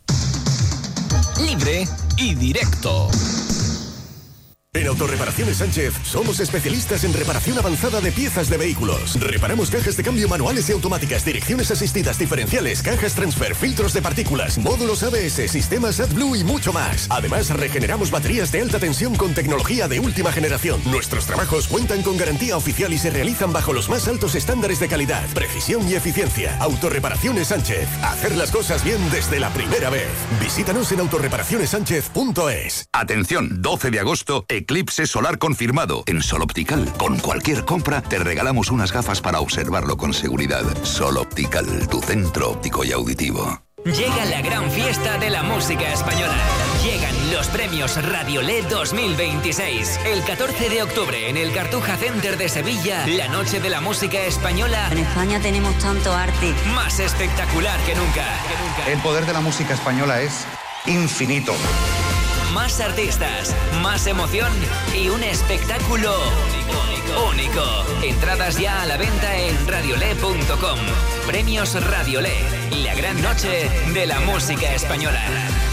Libre y directo. En Autorreparaciones Sánchez somos especialistas en reparación avanzada de piezas de vehículos. Reparamos cajas de cambio manuales y automáticas, direcciones asistidas diferenciales, cajas transfer, filtros de partículas, módulos A B S, sistemas AdBlue y mucho más. Además, regeneramos baterías de alta tensión con tecnología de última generación. Nuestros trabajos cuentan con garantía oficial y se realizan bajo los más altos estándares de calidad, precisión y eficiencia. Autorreparaciones Sánchez. Hacer las cosas bien desde la primera vez. Visítanos en autorreparaciones sánchez punto es. Atención, doce de agosto, eclipse solar confirmado en Sol Optical. Con cualquier compra te regalamos unas gafas para observarlo con seguridad. Sol Optical, tu centro óptico y auditivo. Llega la gran fiesta de la música española. Llegan los premios Radiolé dos mil veintiséis. El catorce de octubre en el Cartuja Center de Sevilla, la noche de la música española. En España tenemos tanto arte. Más espectacular que nunca. que nunca. El poder de la música española es infinito. Más artistas, más emoción y un espectáculo único. único. Entradas ya a la venta en radiolé punto com. Premios Radiolé, la gran noche de la música española.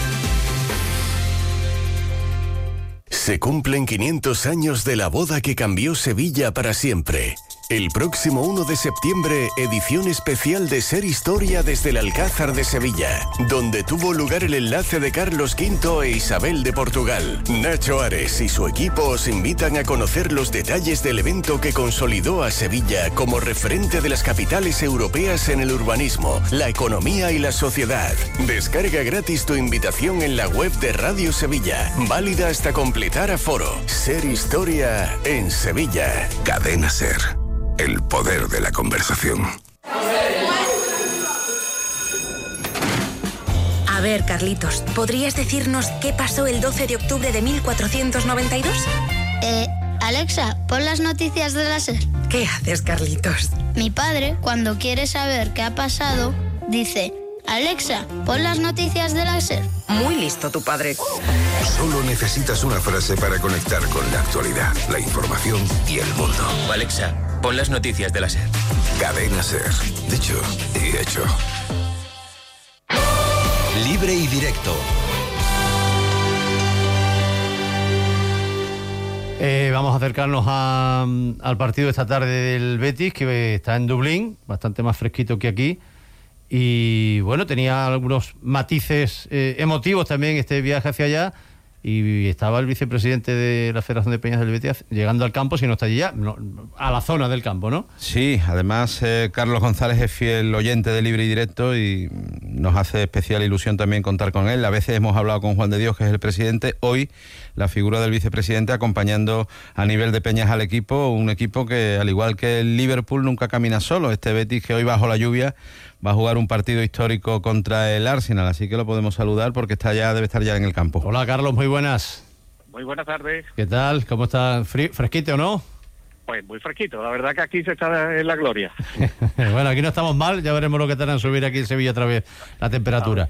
Se cumplen quinientos años de la boda que cambió Sevilla para siempre. El próximo uno de septiembre, edición especial de Ser Historia desde el Alcázar de Sevilla, donde tuvo lugar el enlace de Carlos quinto e Isabel de Portugal. Nacho Ares y su equipo os invitan a conocer los detalles del evento que consolidó a Sevilla como referente de las capitales europeas en el urbanismo, la economía y la sociedad. Descarga gratis tu invitación en la web de Radio Sevilla, válida hasta completar aforo. Ser Historia en Sevilla. Cadena Ser. El poder de la conversación. A ver, Carlitos, ¿podrías decirnos qué pasó el doce de octubre de mil cuatrocientos noventa y dos? Eh, Alexa, pon las noticias de la SER. ¿Qué haces, Carlitos? Mi padre, cuando quiere saber qué ha pasado, dice: Alexa, pon las noticias de la SER. Muy listo tu padre. Solo necesitas una frase para conectar con la actualidad, la información y el mundo. Alexa, pon las noticias de la SER. Cadena SER. Dicho y hecho. Libre y directo. Eh, vamos a acercarnos a, al partido de esta tarde del Betis, que está en Dublín, bastante más fresquito que aquí. Y bueno, tenía algunos matices eh, emotivos también este viaje hacia allá. y estaba el vicepresidente de la Federación de Peñas del Betis llegando al campo, si no está allí ya, no, a la zona del campo, ¿no? Sí, además eh, Carlos González es fiel oyente de Libre y Directo y nos hace especial ilusión también contar con él. A veces hemos hablado con Juan de Dios, que es el presidente, hoy la figura del vicepresidente acompañando a nivel de peñas al equipo, un equipo que, al igual que el Liverpool, nunca camina solo. Este Betis, que hoy bajo la lluvia va a jugar un partido histórico contra el Arsenal, así que lo podemos saludar porque está ya, debe estar ya en el campo. Hola Carlos, muy buenas. Muy buenas tardes. ¿Qué tal? ¿Cómo está? ¿Fresquito o no? Pues muy fresquito, la verdad que aquí se está en la gloria. Bueno, aquí no estamos mal, ya veremos lo que tardan en subir aquí en Sevilla otra vez la temperatura.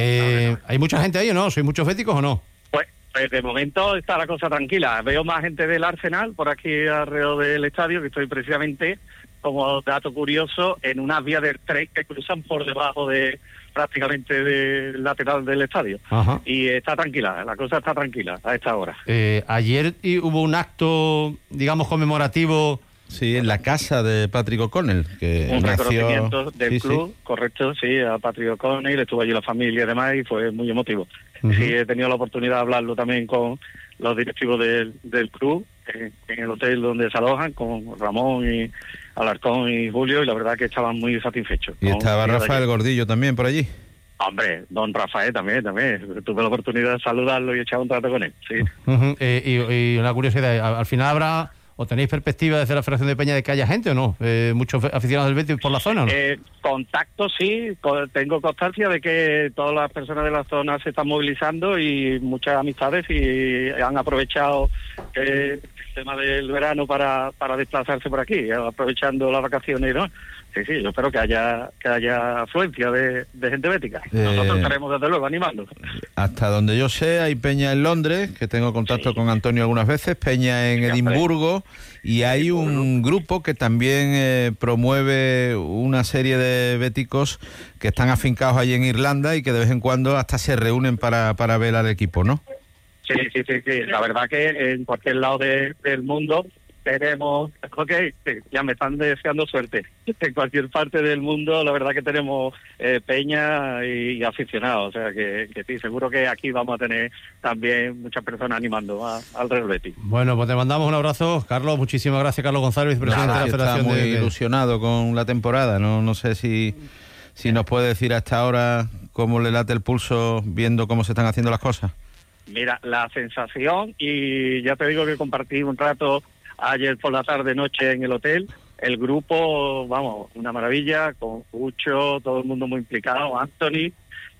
Eh, ¿Hay mucha gente ahí o no? ¿Sois muchos béticos o no? Pues, pues de momento está la cosa tranquila. Veo más gente del Arsenal por aquí alrededor del estadio, que estoy precisamente, como dato curioso, en unas vías del tren que cruzan por debajo de prácticamente del lateral del estadio. Ajá. Y está tranquila, la cosa está tranquila a esta hora. Eh, ayer y hubo un acto, digamos, conmemorativo. Sí, en la casa de Patrick O'Connell, que un nació... reconocimiento del sí, club, sí. correcto, sí, a Patrick O'Connell, estuvo allí la familia y demás, y fue muy emotivo. Uh-huh. Sí, he tenido la oportunidad de hablarlo también con los directivos del, del club, en, en el hotel donde se alojan, con Ramón y Alarcón y Julio, y la verdad que estaban muy satisfechos. Y estaba ¿no? Rafael Gordillo también por allí. Hombre, don Rafael también, también. Tuve la oportunidad de saludarlo y echar un trato con él, sí. Uh-huh. eh, y, y una curiosidad, al final habrá... ¿O tenéis perspectiva desde la Federación de Peña de que haya gente o no? Eh, ¿Muchos aficionados del Betis por la zona o no? Eh, contacto sí, co- tengo constancia de que todas las personas de la zona se están movilizando y muchas amistades y han aprovechado eh, el tema del verano para, para desplazarse por aquí, aprovechando las vacaciones y demás. Sí, sí, yo espero que haya que haya afluencia de, de gente bética. Eh, Nosotros estaremos desde luego animando. Hasta donde yo sé, hay peña en Londres, que tengo contacto sí. con Antonio algunas veces, peña en Edimburgo, y hay un grupo que también eh, promueve una serie de béticos que están afincados allí en Irlanda y que de vez en cuando hasta se reúnen para, para ver al equipo, ¿no? Sí, sí, sí, sí. La verdad que en cualquier lado de, del mundo tenemos, ok, sí, ya me están deseando suerte. En cualquier parte del mundo, la verdad que tenemos eh, peña y, y aficionados, o sea que, que sí, seguro que aquí vamos a tener también muchas personas animando a, al Real Betis. Bueno, pues te mandamos un abrazo, Carlos, muchísimas gracias, Carlos González, vicepresidente Nada, de la Federación. Está muy de... ilusionado con la temporada, no, no sé si, si nos puede decir a esta hora cómo le late el pulso viendo cómo se están haciendo las cosas. Mira, la sensación, y ya te digo que compartí un rato ayer por la tarde noche en el hotel, el grupo, vamos, una maravilla, con Pucho, todo el mundo muy implicado, Anthony,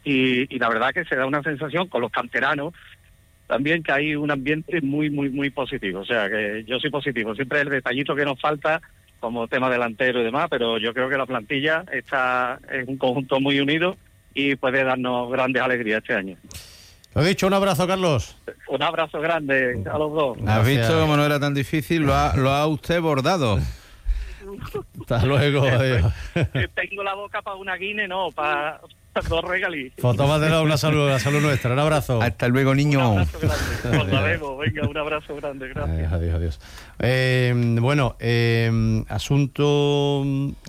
y, y la verdad que se da una sensación con los canteranos también que hay un ambiente muy, muy, muy positivo, o sea que yo soy positivo, siempre el detallito que nos falta como tema delantero y demás, pero yo creo que la plantilla está en un conjunto muy unido y puede darnos grandes alegrías este año. Lo dicho, un abrazo, Carlos. Un abrazo grande a los dos. ¿Has visto cómo no era tan difícil? Lo ha, lo ha usted bordado. Hasta luego. Adiós. Tengo la boca para una guine, no, para dos regalí. Pues tómatelo, una salud, la salud nuestra. Un abrazo. Hasta luego, niño. Un abrazo grande. Os la debo. Venga, un abrazo grande. Gracias. Adiós, adiós. Eh, bueno, eh, asunto,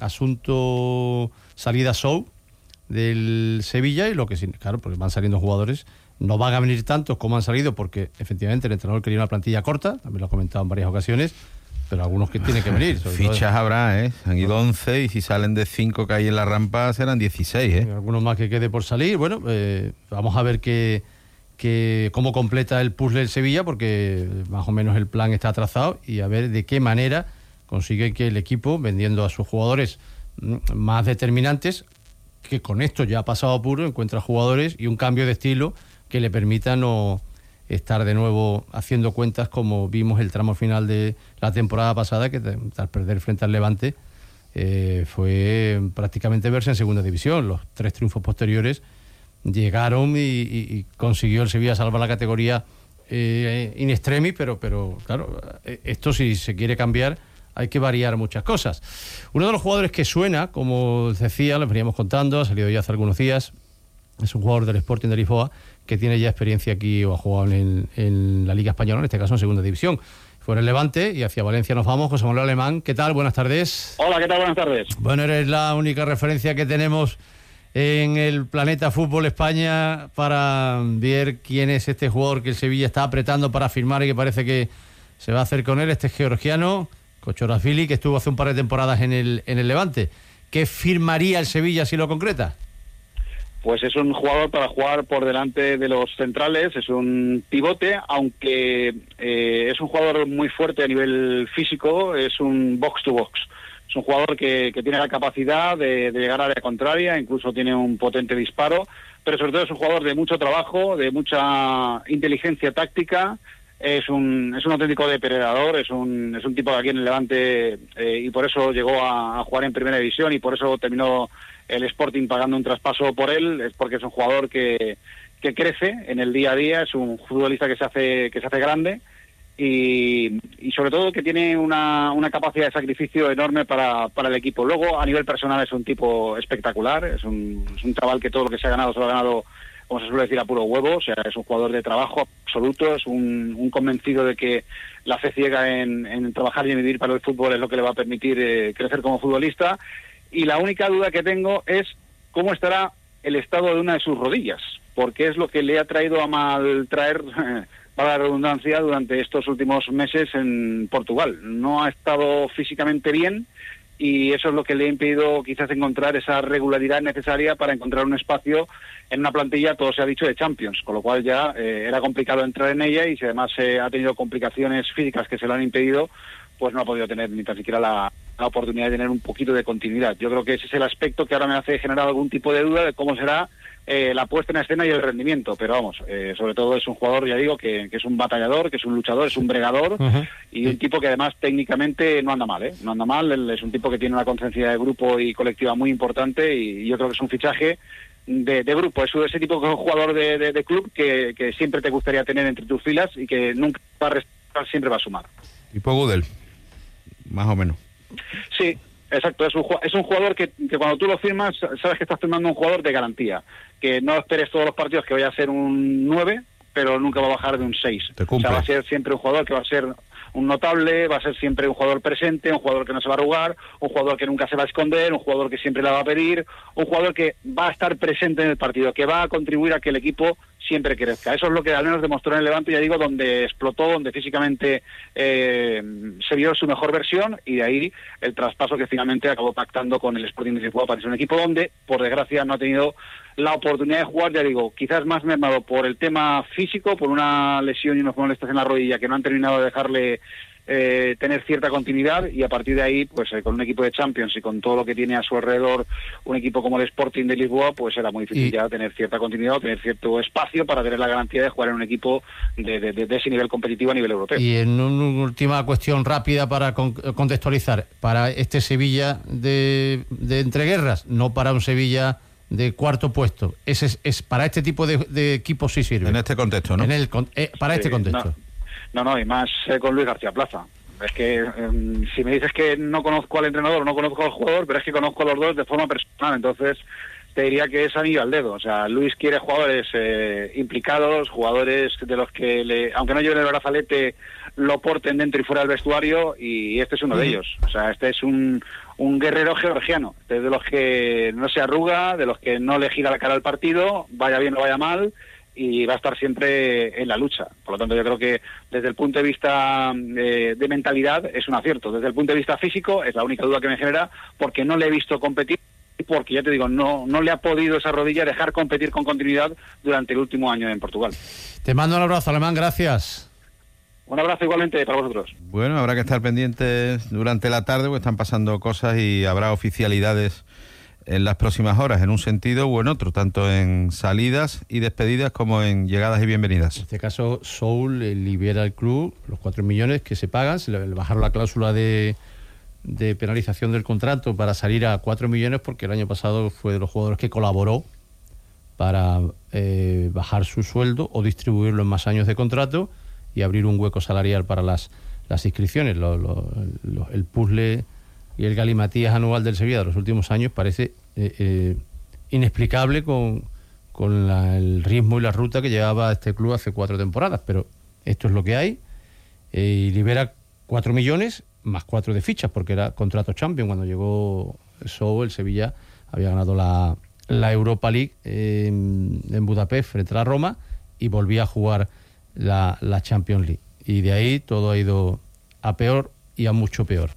asunto salida show del Sevilla y lo que sí, claro, porque van saliendo jugadores. No van a venir tantos como han salido porque efectivamente el entrenador quería una plantilla corta, también lo ha comentado en varias ocasiones, pero algunos que tienen que venir. Fichas todo. Habrá, ¿eh? Han ido once y si salen de cinco que hay en la rampa serán dieciséis, ¿eh? Algunos más que quede por salir. Bueno, eh, vamos a ver qué, qué, cómo completa el puzzle el Sevilla porque más o menos el plan está trazado y a ver de qué manera consigue que el equipo, vendiendo a sus jugadores más determinantes, que con esto ya ha pasado apuro, encuentra jugadores y un cambio de estilo que le permita no estar de nuevo haciendo cuentas como vimos el tramo final de la temporada pasada, que tras perder frente al Levante eh, fue prácticamente verse en segunda división. Los tres triunfos posteriores llegaron y, y, y consiguió el Sevilla salvar la categoría eh, in extremis, pero, pero claro, esto si se quiere cambiar hay que variar muchas cosas. Uno de los jugadores que suena, como decía, les veníamos contando, ha salido ya hace algunos días, es un jugador del Sporting de Lisboa que tiene ya experiencia aquí o ha jugado en, en la Liga Española, en este caso en Segunda División. Fue en el Levante y hacia Valencia nos vamos. José Manuel Alemán, ¿qué tal? Buenas tardes. Hola, ¿qué tal? Buenas tardes. Bueno, eres la única referencia que tenemos en el Planeta Fútbol España para ver quién es este jugador que el Sevilla está apretando para firmar y que parece que se va a hacer con él, este georgiano, Kochorazvili, que estuvo hace un par de temporadas en el, en el Levante. ¿Qué firmaría el Sevilla si lo concreta? Pues es un jugador para jugar por delante de los centrales, es un pivote, aunque eh, es un jugador muy fuerte a nivel físico, es un box to box. Es un jugador que, que tiene la capacidad de, de llegar a área contraria, incluso tiene un potente disparo, pero sobre todo es un jugador de mucho trabajo, de mucha inteligencia táctica, es un, es un auténtico depredador, es un, es un tipo que aquí en el Levante, eh, y por eso llegó a, a jugar en Primera División y por eso terminó el Sporting pagando un traspaso por él, es porque es un jugador que, que crece en el día a día, es un futbolista que se hace, que se hace grande, Y, y sobre todo que tiene una, una capacidad de sacrificio enorme para, para el equipo. Luego, a nivel personal, es un tipo espectacular, es un, es un chaval que todo lo que se ha ganado se lo ha ganado, como se suele decir, a puro huevo. O sea, es un jugador de trabajo absoluto, es un, un convencido de que la fe ciega en, en trabajar y en vivir para el fútbol es lo que le va a permitir eh, crecer como futbolista. Y la única duda que tengo es cómo estará el estado de una de sus rodillas, porque es lo que le ha traído a mal traer... Eh, para la redundancia, durante estos últimos meses en Portugal. No ha estado físicamente bien y eso es lo que le ha impedido quizás encontrar esa regularidad necesaria para encontrar un espacio en una plantilla, todo se ha dicho, de Champions, con lo cual ya eh, era complicado entrar en ella y si además eh, ha tenido complicaciones físicas que se lo han impedido, pues no ha podido tener ni tan siquiera la, la oportunidad de tener un poquito de continuidad. Yo creo que ese es el aspecto que ahora me hace generar algún tipo de duda de cómo será Eh, la puesta en escena y el rendimiento, pero vamos, eh, sobre todo es un jugador, ya digo, que, que es un batallador, que es un luchador, es un bregador, uh-huh. y un tipo que además técnicamente no anda mal, ¿eh? No anda mal, él es un tipo que tiene una conciencia de grupo y colectiva muy importante y yo creo que es un fichaje de, de grupo, es ese tipo de jugador de, de, de club que, que siempre te gustaría tener entre tus filas y que nunca va a restar, siempre va a sumar. Tipo Gudel, más o menos. Sí. Exacto, es un, es un jugador que, que cuando tú lo firmas, sabes que estás firmando un jugador de garantía, que no esperes todos los partidos que vaya a ser un nueve, pero nunca va a bajar de un seis. O sea, va a ser siempre un jugador que va a ser un notable, va a ser siempre un jugador presente, un jugador que no se va a arrugar, un jugador que nunca se va a esconder, un jugador que siempre la va a pedir, un jugador que va a estar presente en el partido, que va a contribuir a que el equipo siempre crezca. Eso es lo que al menos demostró en el Levante, ya digo, donde explotó, donde físicamente eh, se vio su mejor versión y de ahí el traspaso que finalmente acabó pactando con el Sporting de Lisboa para ser un equipo donde, por desgracia, no ha tenido la oportunidad de jugar, ya digo, quizás más mermado por el tema físico, por una lesión y unos molestias en la rodilla que no han terminado de dejarle eh, tener cierta continuidad y a partir de ahí, pues eh, con un equipo de Champions y con todo lo que tiene a su alrededor un equipo como el Sporting de Lisboa, pues era muy difícil y... ya tener cierta continuidad o tener cierto espacio para tener la garantía de jugar en un equipo de, de, de, de ese nivel competitivo a nivel europeo. Y en una última cuestión rápida para con, contextualizar, para este Sevilla de, de entreguerras, no para un Sevilla de cuarto puesto, ese es, es para este tipo de, de equipos sí sirve. En este contexto, ¿no? En el, eh, para sí, este contexto. No, no, no y más eh, con Luis García Plaza. Es que eh, si me dices que no conozco al entrenador, no conozco al jugador, pero es que conozco a los dos de forma personal, entonces te diría que es anillo al dedo. O sea, Luis quiere jugadores eh, implicados, jugadores de los que, le, aunque no lleven el brazalete, lo porten dentro y fuera del vestuario, y este es uno uh-huh. de ellos. O sea, este es un, un guerrero georgiano, este es de los que no se arruga, de los que no le gira la cara al partido, vaya bien o vaya mal, y va a estar siempre en la lucha. Por lo tanto, yo creo que desde el punto de vista eh, de mentalidad es un acierto. Desde el punto de vista físico es la única duda que me genera, porque no le he visto competir, porque ya te digo, no, no le ha podido esa rodilla dejar competir con continuidad durante el último año en Portugal. Te mando un abrazo, Alemán, gracias. Un abrazo igualmente para vosotros. Bueno, habrá que estar pendientes durante la tarde, porque están pasando cosas y habrá oficialidades en las próximas horas, en un sentido o en otro, tanto en salidas y despedidas como en llegadas y bienvenidas. En este caso, Soul eh, libera al club los cuatro millones que se pagan, se le bajaron la cláusula de, de penalización del contrato para salir a cuatro millones, porque el año pasado fue de los jugadores que colaboró para eh, bajar su sueldo o distribuirlo en más años de contrato y abrir un hueco salarial para las, las inscripciones. Lo, lo, lo, el puzzle y el galimatías anual del Sevilla de los últimos años parece eh, eh, inexplicable con, con la, el ritmo y la ruta que llevaba este club hace cuatro temporadas, pero esto es lo que hay, eh, y libera cuatro millones más cuatro de fichas, porque era contrato Champions. Cuando llegó Sow, el Sevilla había ganado la, la Europa League eh, en, en Budapest frente a la Roma y volvía a jugar la, la Champions League. Y de ahí todo ha ido a peor y a mucho peor.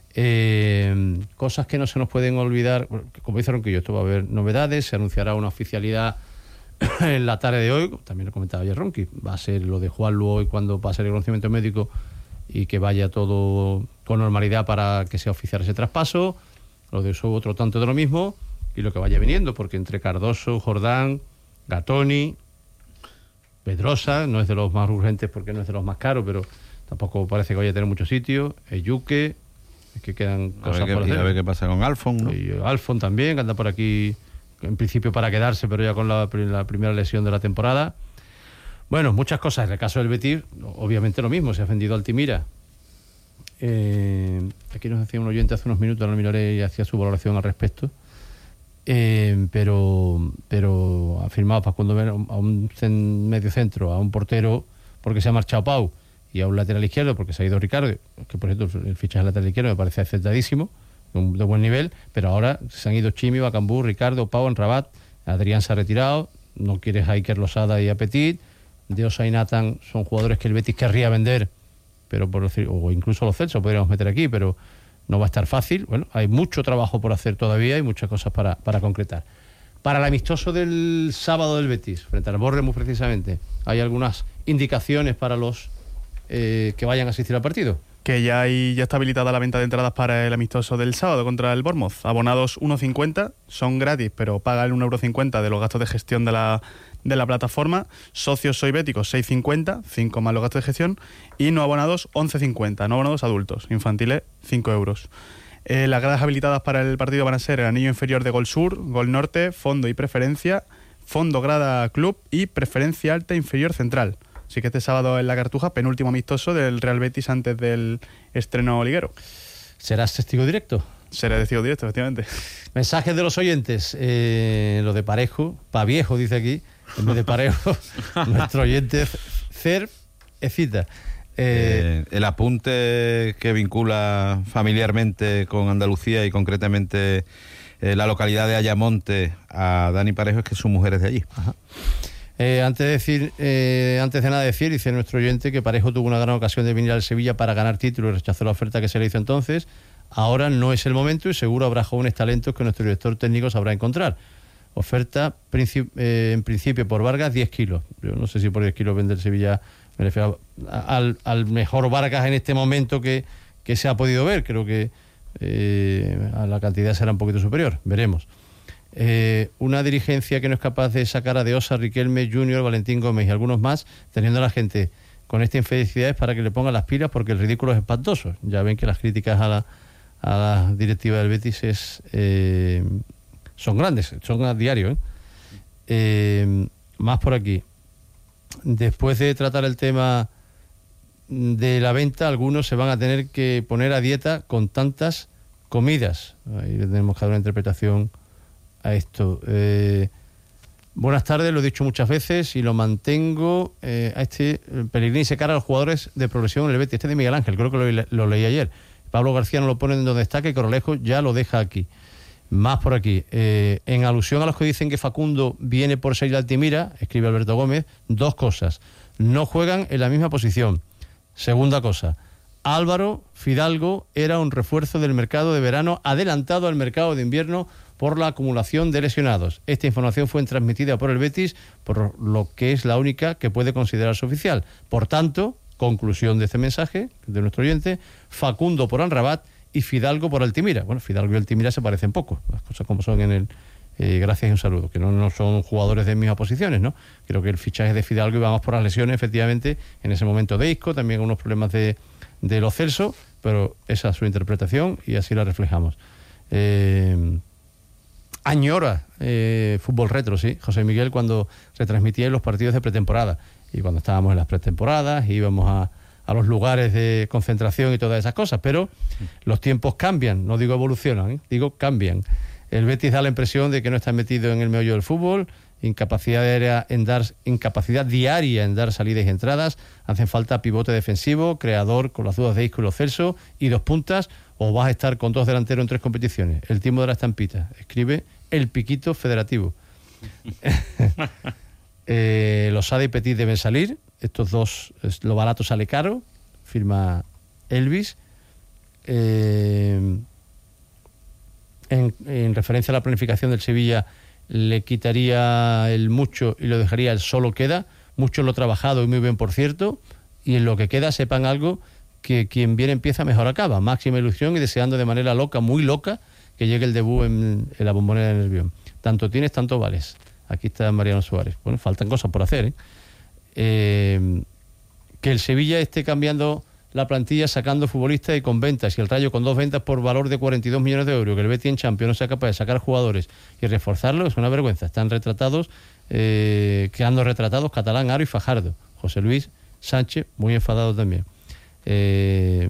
Eh, cosas que no se nos pueden olvidar, como dice Ronquillo, esto va a haber novedades, se anunciará una oficialidad en la tarde de hoy, también lo comentaba ayer Ronqui, va a ser lo de Juanlu hoy cuando pase el reconocimiento médico y que vaya todo con normalidad para que sea oficial ese traspaso, lo de eso otro tanto de lo mismo y lo que vaya viniendo, porque entre Cardoso, Jordán, Gatoni, Pedrosa, no es de los más urgentes porque no es de los más caros, pero tampoco parece que vaya a tener mucho sitio, Eyuque, es que quedan a cosas ver por qué, hacer. a ver qué pasa con Alfon, ¿no? Y Alfon también, que anda por aquí en principio para quedarse, pero ya con la, la primera lesión de la temporada. Bueno, muchas cosas. En el caso del Betis, obviamente lo mismo, se ha vendido Altimira. Eh, aquí nos decía un oyente hace unos minutos, no lo miraré y hacía su valoración al respecto. Eh, pero pero ha firmado Facundo Mena a un cen, medio centro, a un portero porque se ha marchado Pau y a un lateral izquierdo porque se ha ido Ricardo, que por cierto el fichaje del lateral izquierdo me parece acertadísimo, de, de buen nivel, pero ahora se han ido Chimi, Bacambú, Ricardo, Pau, Rabat, Adrián se ha retirado, no quieres a Iker Losada y a Petit, Deosa y Nathan son jugadores que el Betis querría vender, pero por decir, o incluso los Celso podríamos meter aquí, pero no va a estar fácil. Bueno, hay mucho trabajo por hacer todavía y muchas cosas para, para concretar. Para el amistoso del sábado del Betis, frente al Bournemouth precisamente, hay algunas indicaciones para los eh, que vayan a asistir al partido. Que ya hay ya está habilitada la venta de entradas para el amistoso del sábado contra el Bournemouth. Abonados uno cincuenta, son gratis, pero pagan un euro cincuenta de los gastos de gestión de la, de la plataforma. Socios soybéticos seis cincuenta, cinco más los gastos de gestión. Y no abonados once cincuenta, no abonados adultos, infantiles cinco euros. Eh, las gradas habilitadas para el partido van a ser el anillo inferior de Gol Sur, Gol Norte, Fondo y Preferencia, Fondo Grada Club y Preferencia Alta Inferior Central. Así que este sábado en La Cartuja, penúltimo amistoso del Real Betis antes del estreno liguero. ¿Serás testigo directo? Seré testigo directo, efectivamente. Mensajes de los oyentes. Eh, lo de Parejo, pa viejo dice aquí, en vez de Parejo, nuestro oyente Cer Ecita. Eh, el apunte que vincula familiarmente con Andalucía y concretamente eh, la localidad de Ayamonte a Dani Parejo es que su mujer es de allí. Ajá. Eh, antes de decir, eh, antes de nada decir, dice nuestro oyente que Parejo tuvo una gran ocasión de venir al Sevilla para ganar título y rechazó la oferta que se le hizo entonces. Ahora no es el momento y seguro habrá jóvenes talentos que nuestro director técnico sabrá encontrar. Oferta princip- eh, en principio por Vargas diez kilos. Yo no sé si por diez kilos vende el Sevilla, me refiero a, al, al mejor Vargas en este momento que, que se ha podido ver. Creo que eh, a la cantidad será un poquito superior, veremos. Eh, una dirigencia que no es capaz de sacar a Deosa, Riquelme, Junior, Valentín Gómez y algunos más, teniendo a la gente con esta infelicidad es para que le pongan las pilas porque el ridículo es espantoso. Ya ven que las críticas a la, a la directiva del Betis es, eh, son grandes, son a diario. ¿eh? Eh, más por aquí. Después de tratar el tema de la venta, algunos se van a tener que poner a dieta con tantas comidas. Ahí tenemos que dar una interpretación a esto. Eh, buenas tardes, lo he dicho muchas veces y lo mantengo. Eh, a este Pellegrini se cara a los jugadores de progresión en el Betis. Este de Miguel Ángel, creo que lo, lo leí ayer. Pablo García no lo pone en donde está, que Corralejo ya lo deja aquí. Más por aquí. Eh, en alusión a los que dicen que Facundo viene por seis de Altimira, escribe Alberto Gómez, dos cosas. No juegan en la misma posición. Segunda cosa, Álvaro Fidalgo era un refuerzo del mercado de verano adelantado al mercado de invierno por la acumulación de lesionados. Esta información fue transmitida por el Betis, por lo que es la única que puede considerarse oficial. Por tanto, conclusión de este mensaje de nuestro oyente, Facundo por Amrabat y Fidalgo por Altimira. Bueno, Fidalgo y Altimira se parecen poco, las cosas como son en el... Eh, gracias y un saludo, que no, no son jugadores de mismas posiciones, ¿no? Creo que el fichaje de Fidalgo iba más por las lesiones, efectivamente, en ese momento de Isco, también unos problemas de, de los Celso, pero esa es su interpretación y así la reflejamos. Eh... Añora eh, fútbol retro, sí, José Miguel, cuando se transmitían los partidos de pretemporada y cuando estábamos en las pretemporadas íbamos a, a los lugares de concentración y todas esas cosas, pero los tiempos cambian, no digo evolucionan, ¿eh? digo cambian. El Betis da la impresión de que no está metido en el meollo del fútbol, incapacidad diaria en dar, incapacidad diaria en dar salidas y entradas, hacen falta pivote defensivo, creador con las dudas de Isco y los Celso y dos puntas, o vas a estar con dos delanteros en tres competiciones. El timo de la estampita, escribe el piquito federativo. eh, los Sada y Petit deben salir. Estos dos, lo barato sale caro. Firma Elvis. Eh, en, en referencia a la planificación del Sevilla, le quitaría el mucho y lo dejaría el solo queda. Mucho lo trabajado y muy bien, por cierto. Y en lo que queda, sepan algo, que quien bien empieza mejor acaba. Máxima ilusión y deseando de manera loca, muy loca, que llegue el debut en, en la Bombonera de Nervión. Tanto tienes, tanto vales. Aquí está Mariano Suárez. Bueno, faltan cosas por hacer, ¿eh? Eh, que el Sevilla esté cambiando la plantilla, sacando futbolistas y con ventas, y el Rayo con dos ventas por valor de cuarenta y dos millones de euros, que el Betis en Champions no sea capaz de sacar jugadores y reforzarlos, es una vergüenza. Están retratados, eh, quedando retratados Catalán, Aro y Fajardo. José Luis Sánchez, muy enfadado también. Eh,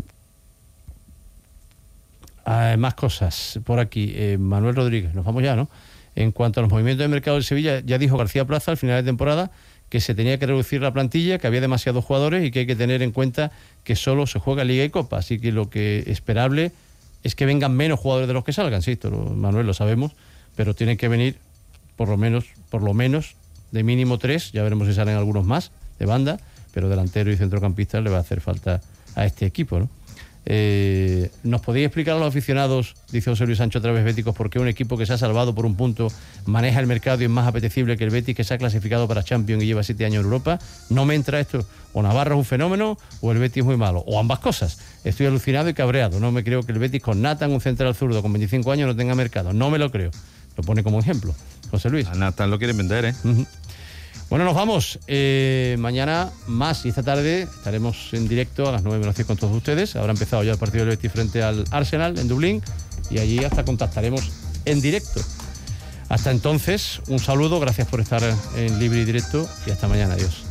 hay más cosas por aquí. Eh, Manuel Rodríguez, nos vamos ya, ¿no? En cuanto a los movimientos de mercado del Sevilla, ya dijo García Plaza al final de temporada que se tenía que reducir la plantilla, que había demasiados jugadores y que hay que tener en cuenta que solo se juega Liga y Copa. Así que lo que esperable es que vengan menos jugadores de los que salgan. Sí, esto lo, Manuel, lo sabemos, pero tienen que venir por lo menos, por lo menos de mínimo tres. Ya veremos si salen algunos más de banda, pero delantero y centrocampista le va a hacer falta a este equipo, ¿no? Eh, ¿Nos podéis explicar a los aficionados, dice José Luis Sancho, otra vez béticos, por qué un equipo que se ha salvado por un punto maneja el mercado y es más apetecible que el Betis, que se ha clasificado para Champions y lleva siete años en Europa? No me entra esto. O Navarro es un fenómeno o el Betis es muy malo, o ambas cosas. Estoy alucinado y cabreado. No me creo que el Betis con Nathan, un central zurdo con veinticinco años, no tenga mercado. No me lo creo. Lo pone como ejemplo José Luis. A Nathan lo quieren vender, ¿eh? Uh-huh. Bueno, nos vamos. Eh, mañana más, y esta tarde estaremos en directo a las nueve menos diez con todos ustedes. Habrá empezado ya el partido del Betis frente al Arsenal en Dublín y allí hasta contactaremos en directo. Hasta entonces, un saludo, gracias por estar en Libre y Directo y hasta mañana. Adiós.